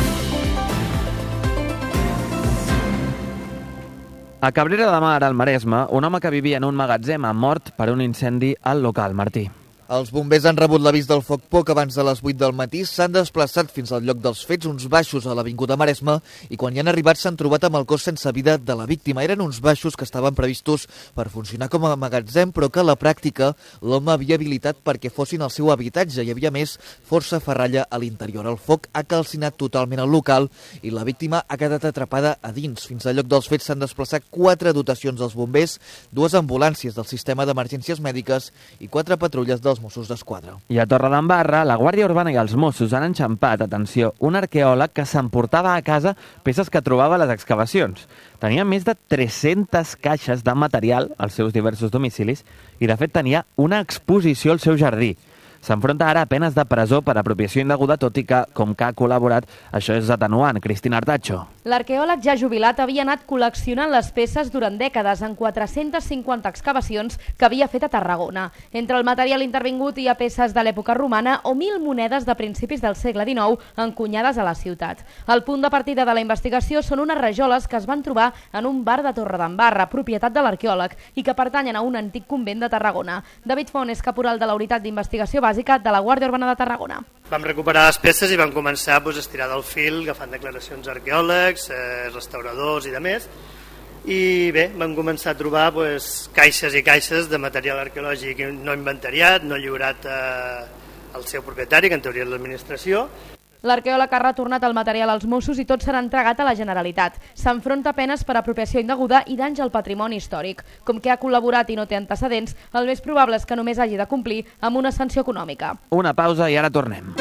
A Cabrera de Mar, al Maresme, un home que vivia en un magatzem ha mort per un incendi al local. Martí. Els bombers han rebut l'avís del foc poc abans de les 8 del matí, s'han desplaçat fins al lloc dels fets, uns baixos a l'Avinguda Maresme, i quan hi han arribat s'han trobat amb el cos sense vida de la víctima. Eren uns baixos que estaven previstos per funcionar com a magatzem, però que a la pràctica l'home havia habilitat perquè fossin el seu habitatge. Hi havia més força ferralla a l'interior. El foc ha calcinat totalment el local i la víctima ha quedat atrapada a dins. Fins al lloc dels fets s'han desplaçat 4 dotacions dels bombers, 2 ambulàncies del sistema d'emergències mèdiques i 4 patrulles dels Mossos d'Esquadra. I a Torredembarra, la Guàrdia Urbana i els Mossos han enxampat, atenció, un arqueòleg que s'emportava a casa peces que trobava a les excavacions. Tenia més de 300 caixes de material als seus diversos domicilis i, de fet, tenia una exposició al seu jardí. S'enfronta ara a penes de presó per apropiació indeguda, tot i que, com que ha col·laborat, això és atenuant. Cristina Artacho. L'arqueòleg ja jubilat havia anat col·leccionant les peces durant dècades en 450 excavacions que havia fet a Tarragona. Entre el material intervingut hi ha peces de l'època romana o 1.000 monedes de principis del segle XIX encunyades a la ciutat. El punt de partida de la investigació són unes rajoles que es van trobar en un bar de Torredembarra, propietat de l'arqueòleg, i que pertanyen a un antic convent de Tarragona. David Font és caporal de la Unitat d'Investigació Bàsica de la Guàrdia Urbana de Tarragona. Vam recuperar les peces i vam començar a estirar del fil, agafant declaracions arqueòlegs, restauradors i demés. I bé, vam començar a trobar caixes i caixes de material arqueològic no inventariat, no lliurat al seu propietari, que en teoria és l'administració. L'arqueòleg ha retornat el material als Mossos i tot serà entregat a la Generalitat. S'enfronta a penes per apropiació indeguda i danys al patrimoni històric. Com que ha col·laborat i no té antecedents, el més probable és que només hagi de complir amb una sanció econòmica. Una pausa i ara tornem.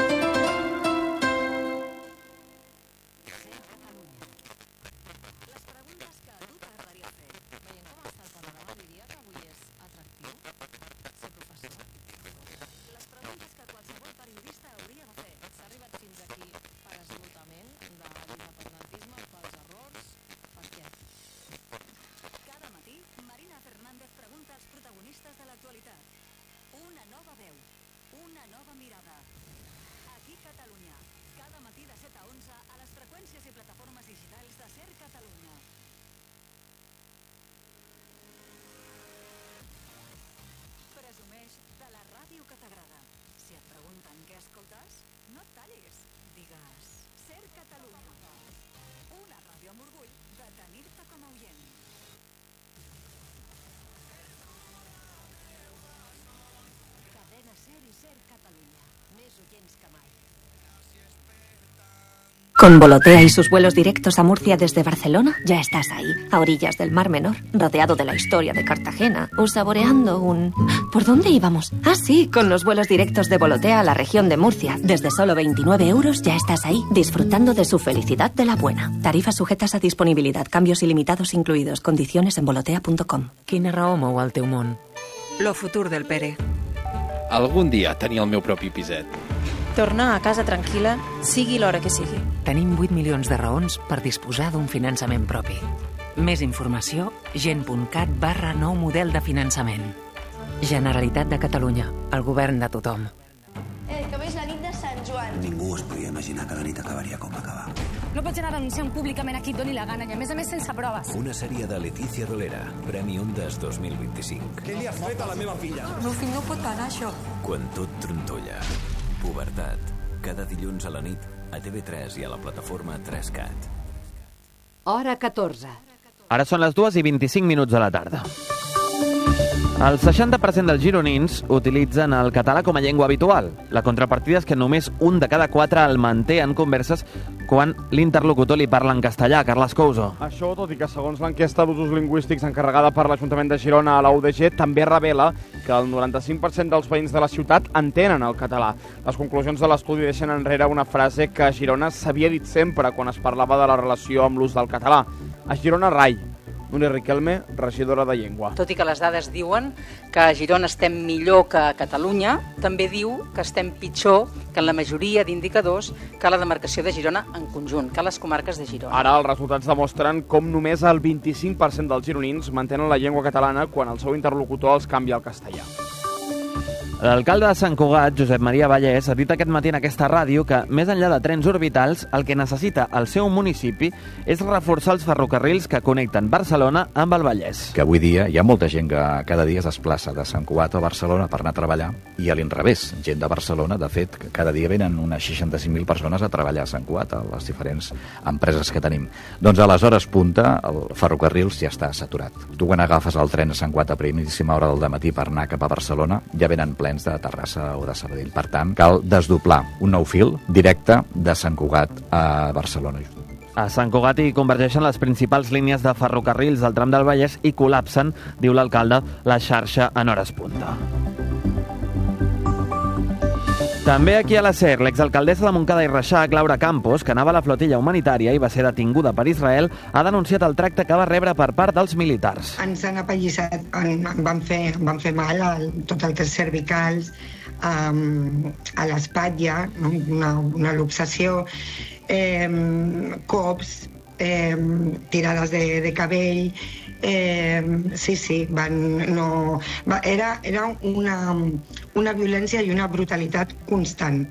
Con Volotea y sus vuelos directos a Murcia desde Barcelona, ya estás ahí, a orillas del Mar Menor, rodeado de la historia de Cartagena, o saboreando un... ¿Por dónde íbamos? Ah, sí, con los vuelos directos de Volotea a la región de Murcia. Desde solo 29 euros ya estás ahí, disfrutando de su felicidad de la buena. Tarifas sujetas a disponibilidad, cambios ilimitados incluidos, condiciones en volotea.com. Quina raó mou el teu món? Lo futur del Pere. Algun dia tenir el meu propi piset. Tornar a casa tranquil·la, sigui l'hora que sigui. Tenim 8 milions de raons per disposar d'un finançament propi. Més informació, gent.cat/nou model de finançament. Generalitat de Catalunya, el govern de tothom. Que veig la nit de Sant Joan. Ningú es podia imaginar que la nit acabaria com va acabar. No pots anar anunciant públicament a qui et doni la gana i a més sense proves. Una sèrie de Letícia Dolera, Premi Ondas 2025. Què li has fet a la meva filla? El meu fill no pot pagar això. Quan tot trontolla. Pubertat. Cada dilluns a la nit a TV3 i a la plataforma 3Cat. Hora 14. Ara són les 2:25 de la tarda. El 60% dels gironins utilitzen el català com a llengua habitual. La contrapartida és que només un de cada 4 el manté en converses quan l'interlocutor li parla en castellà. Carles Couso. Això, tot i que segons l'enquesta d'usos lingüístics encarregada per l'Ajuntament de Girona a la UDG, també revela que el 95% dels veïns de la ciutat entenen el català. Les conclusions de l'estudi deixen enrere una frase que a Girona s'havia dit sempre quan es parlava de la relació amb l'ús del català. A Girona rai. Núria Riquelme, regidora de Llengua. Tot i que les dades diuen que a Girona estem millor que a Catalunya, també diu que estem pitjor que en la majoria d'indicadors que la demarcació de Girona en conjunt, que les comarques de Girona. Ara els resultats demostren com només el 25% dels gironins mantenen la llengua catalana quan el seu interlocutor els canvia al castellà. L'alcalde de Sant Cugat, Josep Maria Vallès, ha dit aquest matí en aquesta ràdio que, més enllà de trens orbitals, el que necessita el seu municipi és reforçar els ferrocarrils que connecten Barcelona amb el Vallès. Que avui dia hi ha molta gent que cada dia es desplaça de Sant Cugat a Barcelona per anar a treballar, i a l'inrevés, gent de Barcelona, de fet, cada dia venen unes 65.000 persones a treballar a Sant Cugat, a les diferents empreses que tenim. Doncs a les hores punta, el ferrocarrils ja està saturat. Tu quan agafes el tren a Sant Cugat a primíssima hora del dematí per anar cap a Barcelona, ja venen plens de Terrassa o de Sabadell. Per tant, cal desdoblar un nou fil directe de Sant Cugat a Barcelona. A Sant Cugat hi convergeixen les principals línies de ferrocarrils del tram del Vallès i col·lapsen, diu l'alcalde, la xarxa en hores punta. També aquí a la SER, l'exalcaldessa de Montcada i Reixac, Laura Campos, que anava a la flotilla humanitària i va ser detinguda per Israel, ha denunciat el tracte que va rebre per part dels militars. Ens han apallissat, van fer mal a tot el que és cervicals, a l'espatlla, una luxació, cops, tirades de cabell, sí, era una violència i una brutalitat constant.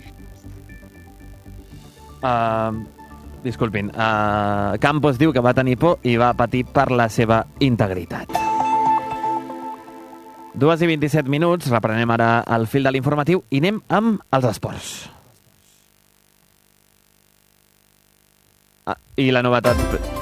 Disculpin, Campos diu que va tenir por i va patir per la seva integritat. 2:27, reprenem ara el fil de l'informatiu i anem amb els esports. I la novetat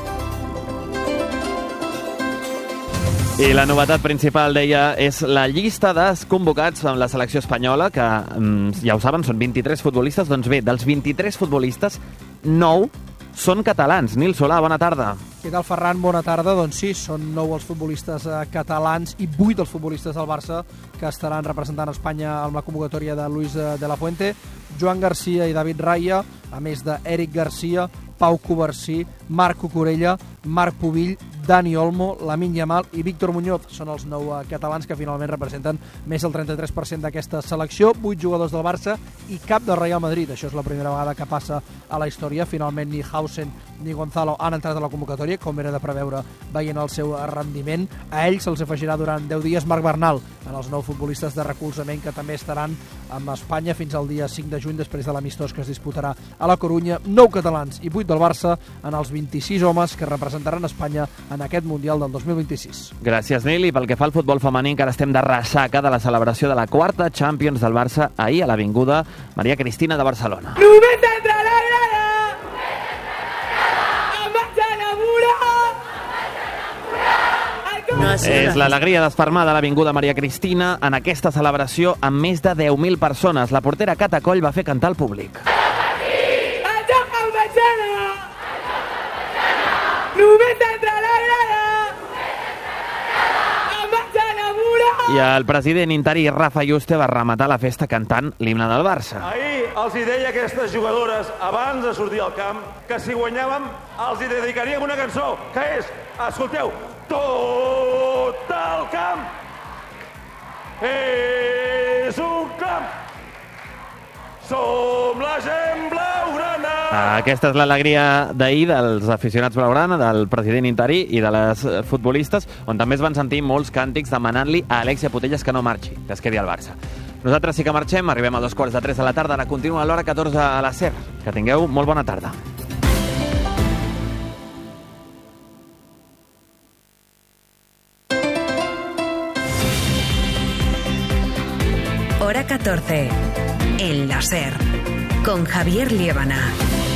principal, deia, és la llista dels convocats amb la selecció espanyola, que ja ho saben, són 23 futbolistes. Doncs bé, dels 23 futbolistes, 9 són catalans. Nil Solà, bona tarda. Què tal, Ferran? Bona tarda. Doncs sí, són 9 els futbolistes catalans i 8 els futbolistes del Barça que estaran representant Espanya amb la convocatòria de Luis de la Fuente, Joan Garcia i David Raya, a més d'Eric Garcia, Pau Covarsí, Marc Cucurella, Marc Pubill, Dani Olmo, Lamine Yamal i Víctor Muñoz. Són els 9 catalans que finalment representen més del 33% d'aquesta selecció, 8 jugadors del Barça i cap del Real Madrid. Això és la primera vegada que passa a la història. Finalment ni Hausen ni Gonzalo han entrat a la convocatòria, com era de preveure veient el seu rendiment. A ells se'ls afegirà durant 10 dies Marc Bernal, en els 9 futbolistes de recolzament que també estaran amb Espanya fins al dia 5 de juny, després de l'amistós que es disputarà a la Corunya. 9 catalans i 8 del Barça en els 26 homes que representaran Espanya en aquest Mundial del 2026. Gràcies, Nil. I pel que fa al futbol femení, encara estem de ressaca de la celebració de la quarta Champions del Barça ahir a l'Avinguda Maria Cristina de Barcelona. És l'alegria desfermada a l'Avinguda Maria Cristina en aquesta celebració amb més de 10.000 persones. La portera Cata Coll va fer cantar al públic. I el president interí Rafa Yuste va rematar la festa cantant l'himne del Barça. Ahir els hi deia a aquestes jugadores, abans de sortir al camp, que si guanyàvem els hi dedicaríem una cançó, que és, escolteu, tot el camp és un camp. Som la gent blaugrana. Aquesta és l'alegria d'ahir dels aficionats blaugrana, del president interí i de les futbolistes, on també es van sentir molts càntics demanant-li a Alexia Putellas que no marxi, que es quedi al Barça. Nosaltres sí que marxem, arribem a 2:45 de la tarda, ara continua a l'hora 14 a la SER. Que tingueu molt bona tarda. Hora 14. En la SER, con Javier Liébana.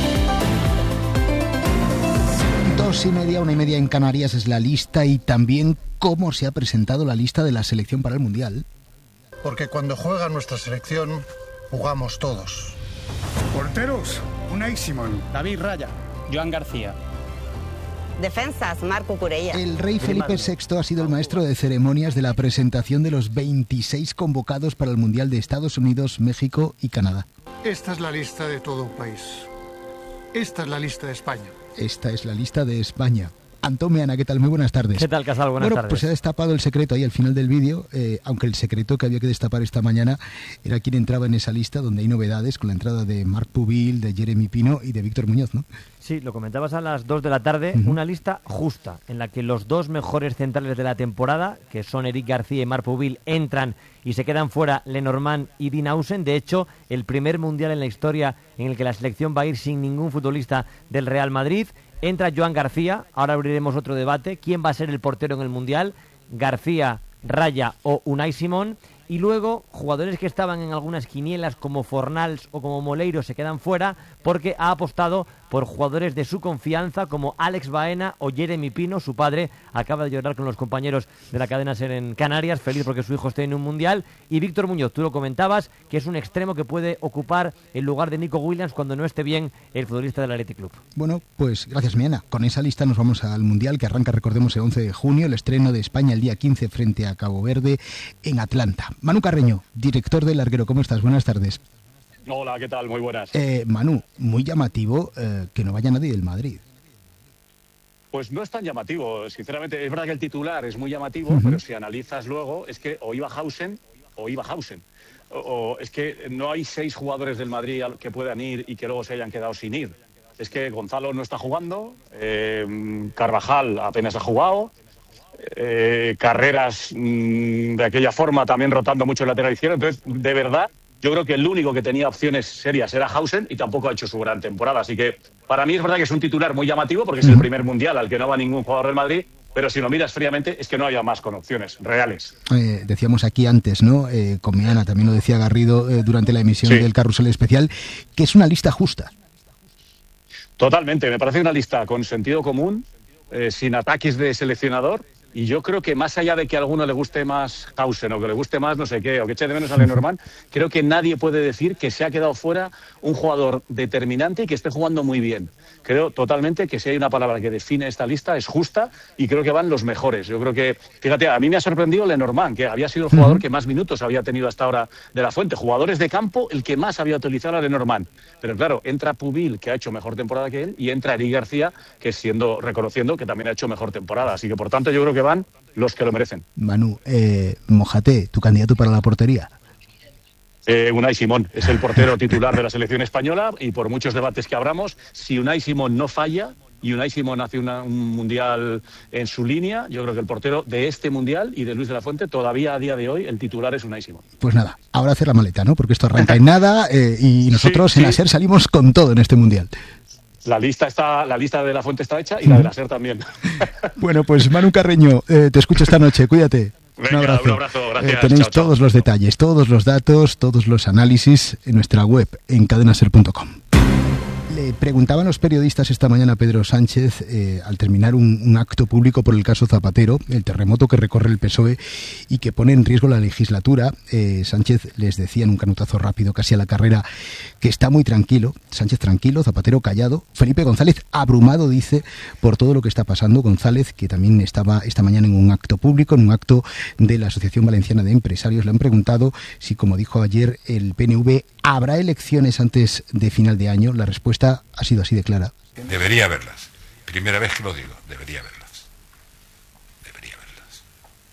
2:30, 1:30 en Canarias es la lista y también cómo se ha presentado la lista de la selección para el Mundial. Porque cuando juega nuestra selección, jugamos todos. Porteros, Unai Simón, David Raya, Joan García. Defensas, Marc Cucurella. El rey Felipe VI ha sido el maestro de ceremonias de la presentación de los 26 convocados para el Mundial de Estados Unidos, México y Canadá. Esta es la lista de todo un país. Esta es la lista de España. Esta es la lista de España. Antón Meana, ¿qué tal? Muy buenas tardes. ¿Qué tal, Casal? Buenas tardes. Pues se ha destapado el secreto ahí al final del vídeo, aunque el secreto que había que destapar esta mañana era quién entraba en esa lista, donde hay novedades con la entrada de Marc Pubill, de Jeremy Pino y de Víctor Muñoz, ¿no? Sí, lo comentabas a las 2 de la tarde, una lista justa, en la que los dos mejores centrales de la temporada, que son Eric García y Marc Pubill, entran y se quedan fuera Lenormand y Dean Hausen. De hecho, el primer Mundial en la historia en el que la selección va a ir sin ningún futbolista del Real Madrid. Entra Joan García, ahora abriremos otro debate. ¿Quién va a ser el portero en el Mundial? García, Raya o Unai Simón. Y luego, jugadores que estaban en algunas quinielas como Fornals o como Moleiro se quedan fuera porque ha apostado por jugadores de su confianza como Alex Baena o Jeremy Pino. Su padre acaba de llorar con los compañeros de la cadena SER en Canarias, feliz porque su hijo esté en un Mundial. Y Víctor Muñoz, tú lo comentabas, que es un extremo que puede ocupar el lugar de Nico Williams cuando no esté bien el futbolista del Athletic Club. Bueno, pues gracias, Miana. Con esa lista nos vamos al Mundial, que arranca, recordemos, el 11 de junio, el estreno de España el día 15 frente a Cabo Verde en Atlanta. Manu Carreño, director del Larguero, ¿cómo estás? Buenas tardes. Hola, ¿qué tal? Muy buenas. Manu, muy llamativo que no vaya nadie del Madrid. Pues no es tan llamativo, sinceramente. Es verdad que el titular es muy llamativo, pero si analizas luego, es que o iba Hausen o iba Hausen. O es que no hay 6 jugadores del Madrid que puedan ir y que luego se hayan quedado sin ir. es que Gonzalo no está jugando, Carvajal apenas ha jugado, Carreras de aquella forma también rotando mucho el lateral izquierdo. Entonces, de verdad, yo creo que el único que tenía opciones serias era Hausen y tampoco ha hecho su gran temporada. Así que para mí es verdad que es un titular muy llamativo porque es el primer mundial al que no va ningún jugador del Madrid, pero si lo miras fríamente es que no había más con opciones reales. Decíamos aquí antes, ¿no? Con Meana, también lo decía Garrido durante la emisión del Carrusel Especial, que es una lista justa. Totalmente, me parece una lista con sentido común, sin ataques de seleccionador. Y yo creo que más allá de que a alguno le guste más Hausen o que le guste más no sé qué, o que eche de menos a Lenormand, creo que nadie puede decir que se ha quedado fuera un jugador determinante y que esté jugando muy bien. Creo totalmente que si hay una palabra que define esta lista es justa y creo que van los mejores. Yo creo que, fíjate, a mí me ha sorprendido Lenormand, que había sido el jugador que más minutos había tenido hasta ahora de la Fuente. Jugadores de campo, el que más había utilizado a Lenormand. Pero claro, entra Pubil, que ha hecho mejor temporada que él, y entra Eric García, que reconociendo que también ha hecho mejor temporada. Así que, por tanto, yo creo que van los que lo merecen. Manu, mójate, tu candidato para la portería. Unai Simón es el portero titular de la selección española y por muchos debates que abramos, si Unai Simón no falla y Unai Simón hace un mundial en su línea, yo creo que el portero de este mundial y de Luis de la Fuente, todavía a día de hoy, el titular es Unai Simón. Pues nada, ahora hacer la maleta, ¿no? Porque esto arranca en nada y nosotros en la SER salimos con todo en este mundial. La lista de la Fuente está hecha y la de la SER también. Bueno, pues Manu Carreño, te escucho esta noche, cuídate. Venga, un abrazo, gracias. Tenéis chao. Todos los detalles, todos los datos, todos los análisis en nuestra web, en cadenaser.com. Le preguntaban los periodistas esta mañana a Pedro Sánchez, al terminar un acto público por el caso Zapatero, el terremoto que recorre el PSOE y que pone en riesgo la legislatura. Sánchez les decía en un canutazo rápido, casi a la carrera, que está muy tranquilo. Sánchez tranquilo, Zapatero callado. Felipe González abrumado, dice, por todo lo que está pasando. González, que también estaba esta mañana en un acto público, en un acto de la Asociación Valenciana de Empresarios, le han preguntado si, como dijo ayer el PNV, ¿habrá elecciones antes de final de año? La respuesta ha sido así de clara. Debería haberlas. Primera vez que lo digo, debería haberlas. Debería haberlas.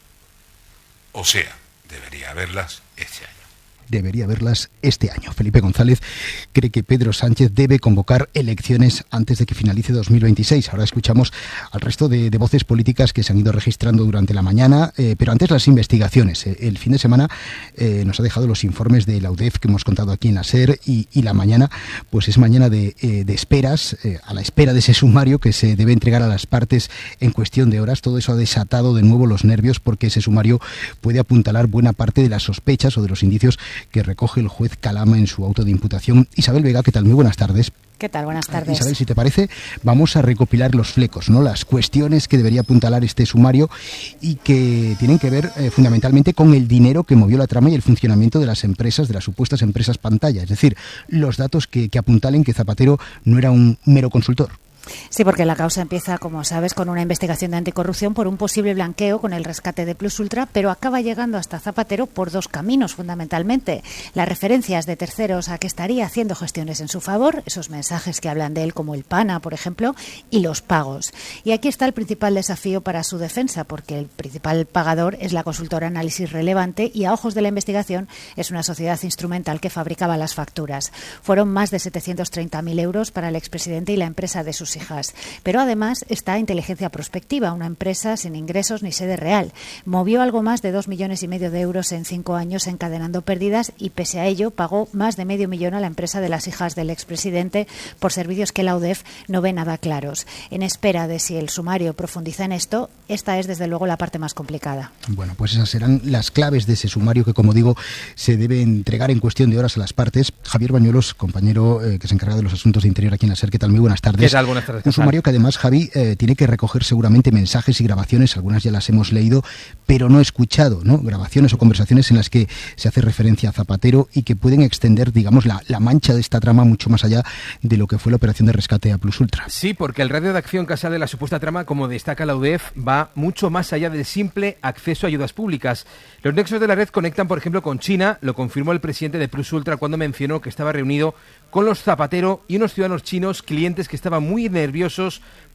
O sea, debería haberlas este año. Debería haberlas este año. Felipe González cree que Pedro Sánchez debe convocar elecciones antes de que finalice 2026. Ahora escuchamos al resto de voces políticas que se han ido registrando durante la mañana, pero antes las investigaciones. El fin de semana nos ha dejado los informes de la UDEF que hemos contado aquí en la SER y la mañana pues es mañana de esperas, a la espera de ese sumario que se debe entregar a las partes en cuestión de horas. Todo eso ha desatado de nuevo los nervios porque ese sumario puede apuntalar buena parte de las sospechas o de los indicios que recoge el juez Calama en su auto de imputación. Isabel Vega, ¿qué tal? Muy buenas tardes. ¿Qué tal? Buenas tardes. Isabel, si te parece, vamos a recopilar los flecos, ¿no? Las cuestiones que debería apuntalar este sumario y que tienen que ver fundamentalmente con el dinero que movió la trama y el funcionamiento de las empresas, de las supuestas empresas pantalla. Es decir, los datos que apuntalen que Zapatero no era un mero consultor. Sí, porque la causa empieza, como sabes, con una investigación de anticorrupción por un posible blanqueo con el rescate de Plus Ultra, pero acaba llegando hasta Zapatero por dos caminos, fundamentalmente. Las referencias de terceros a que estaría haciendo gestiones en su favor, esos mensajes que hablan de él como el PANA, por ejemplo, y los pagos. Y aquí está el principal desafío para su defensa, porque el principal pagador es la consultora Análisis Relevante y a ojos de la investigación es una sociedad instrumental que fabricaba las facturas. Fueron más de 730.000 euros para el expresidente y la empresa de sus hijas. Pero además está Inteligencia Prospectiva, una empresa sin ingresos ni sede real. Movió algo más de 2,5 millones de euros en 5 años encadenando pérdidas y pese a ello pagó más de $500,000 a la empresa de las hijas del expresidente por servicios que la UDEF no ve nada claros. En espera de si el sumario profundiza en esto, esta es desde luego la parte más complicada. Bueno, pues esas serán las claves de ese sumario que, como digo, se debe entregar en cuestión de horas a las partes. Javier Bañuelos, compañero que se encarga de los asuntos de Interior aquí en la SER, ¿qué tal? Muy buenas tardes. ¿Qué tal? Buenas tardes. Un sumario que además, Javi, tiene que recoger seguramente mensajes y grabaciones, algunas ya las hemos leído, pero no escuchado, ¿no? Grabaciones o conversaciones en las que se hace referencia a Zapatero y que pueden extender, digamos, la mancha de esta trama mucho más allá de lo que fue la operación de rescate a Plus Ultra. Sí, porque el radio de acción que sale de la supuesta trama, como destaca la UDEF, va mucho más allá del simple acceso a ayudas públicas. Los nexos de la red conectan, por ejemplo, con China, lo confirmó el presidente de Plus Ultra cuando mencionó que estaba reunido con los Zapatero y unos ciudadanos chinos, clientes que estaban muy nerviosos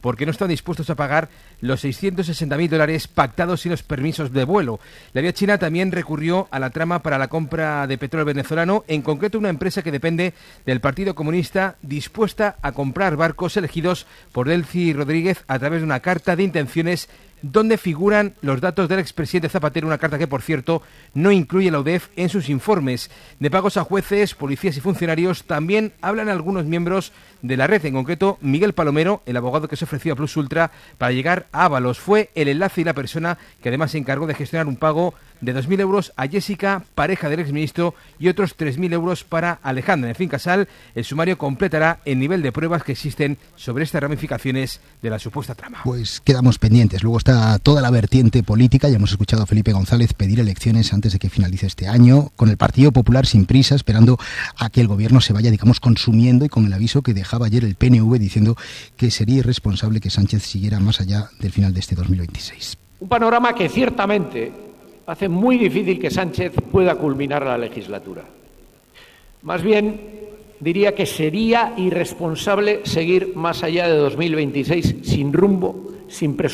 porque no están dispuestos a pagar los $660.000 pactados sin los permisos de vuelo. La vía china también recurrió a la trama para la compra de petróleo venezolano, en concreto una empresa que depende del Partido Comunista, dispuesta a comprar barcos elegidos por Delcy Rodríguez a través de una carta de intenciones donde figuran los datos del expresidente Zapatero, una carta que, por cierto, no incluye la UDEF en sus informes. De pagos a jueces, policías y funcionarios también hablan algunos miembros de la red, en concreto Miguel Palomero, el abogado que se ofreció a Plus Ultra para llegar a Ábalos. Fue el enlace y la persona que además se encargó de gestionar un pago de 2.000 euros a Jessica, pareja del exministro, y otros 3.000 euros para Alejandra. En fin, Casal, el sumario completará el nivel de pruebas que existen sobre estas ramificaciones de la supuesta trama. Pues quedamos pendientes. Luego está toda la vertiente política. Ya hemos escuchado a Felipe González pedir elecciones antes de que finalice este año, con el Partido Popular sin prisa, esperando a que el gobierno se vaya, digamos, consumiendo, y con el aviso que dejaba ayer el PNV diciendo que sería irresponsable que Sánchez siguiera más allá del final de este 2026. Un panorama que ciertamente hace muy difícil que Sánchez pueda culminar la legislatura. Más bien, diría que sería irresponsable seguir más allá de 2026 sin rumbo, sin presupuesto.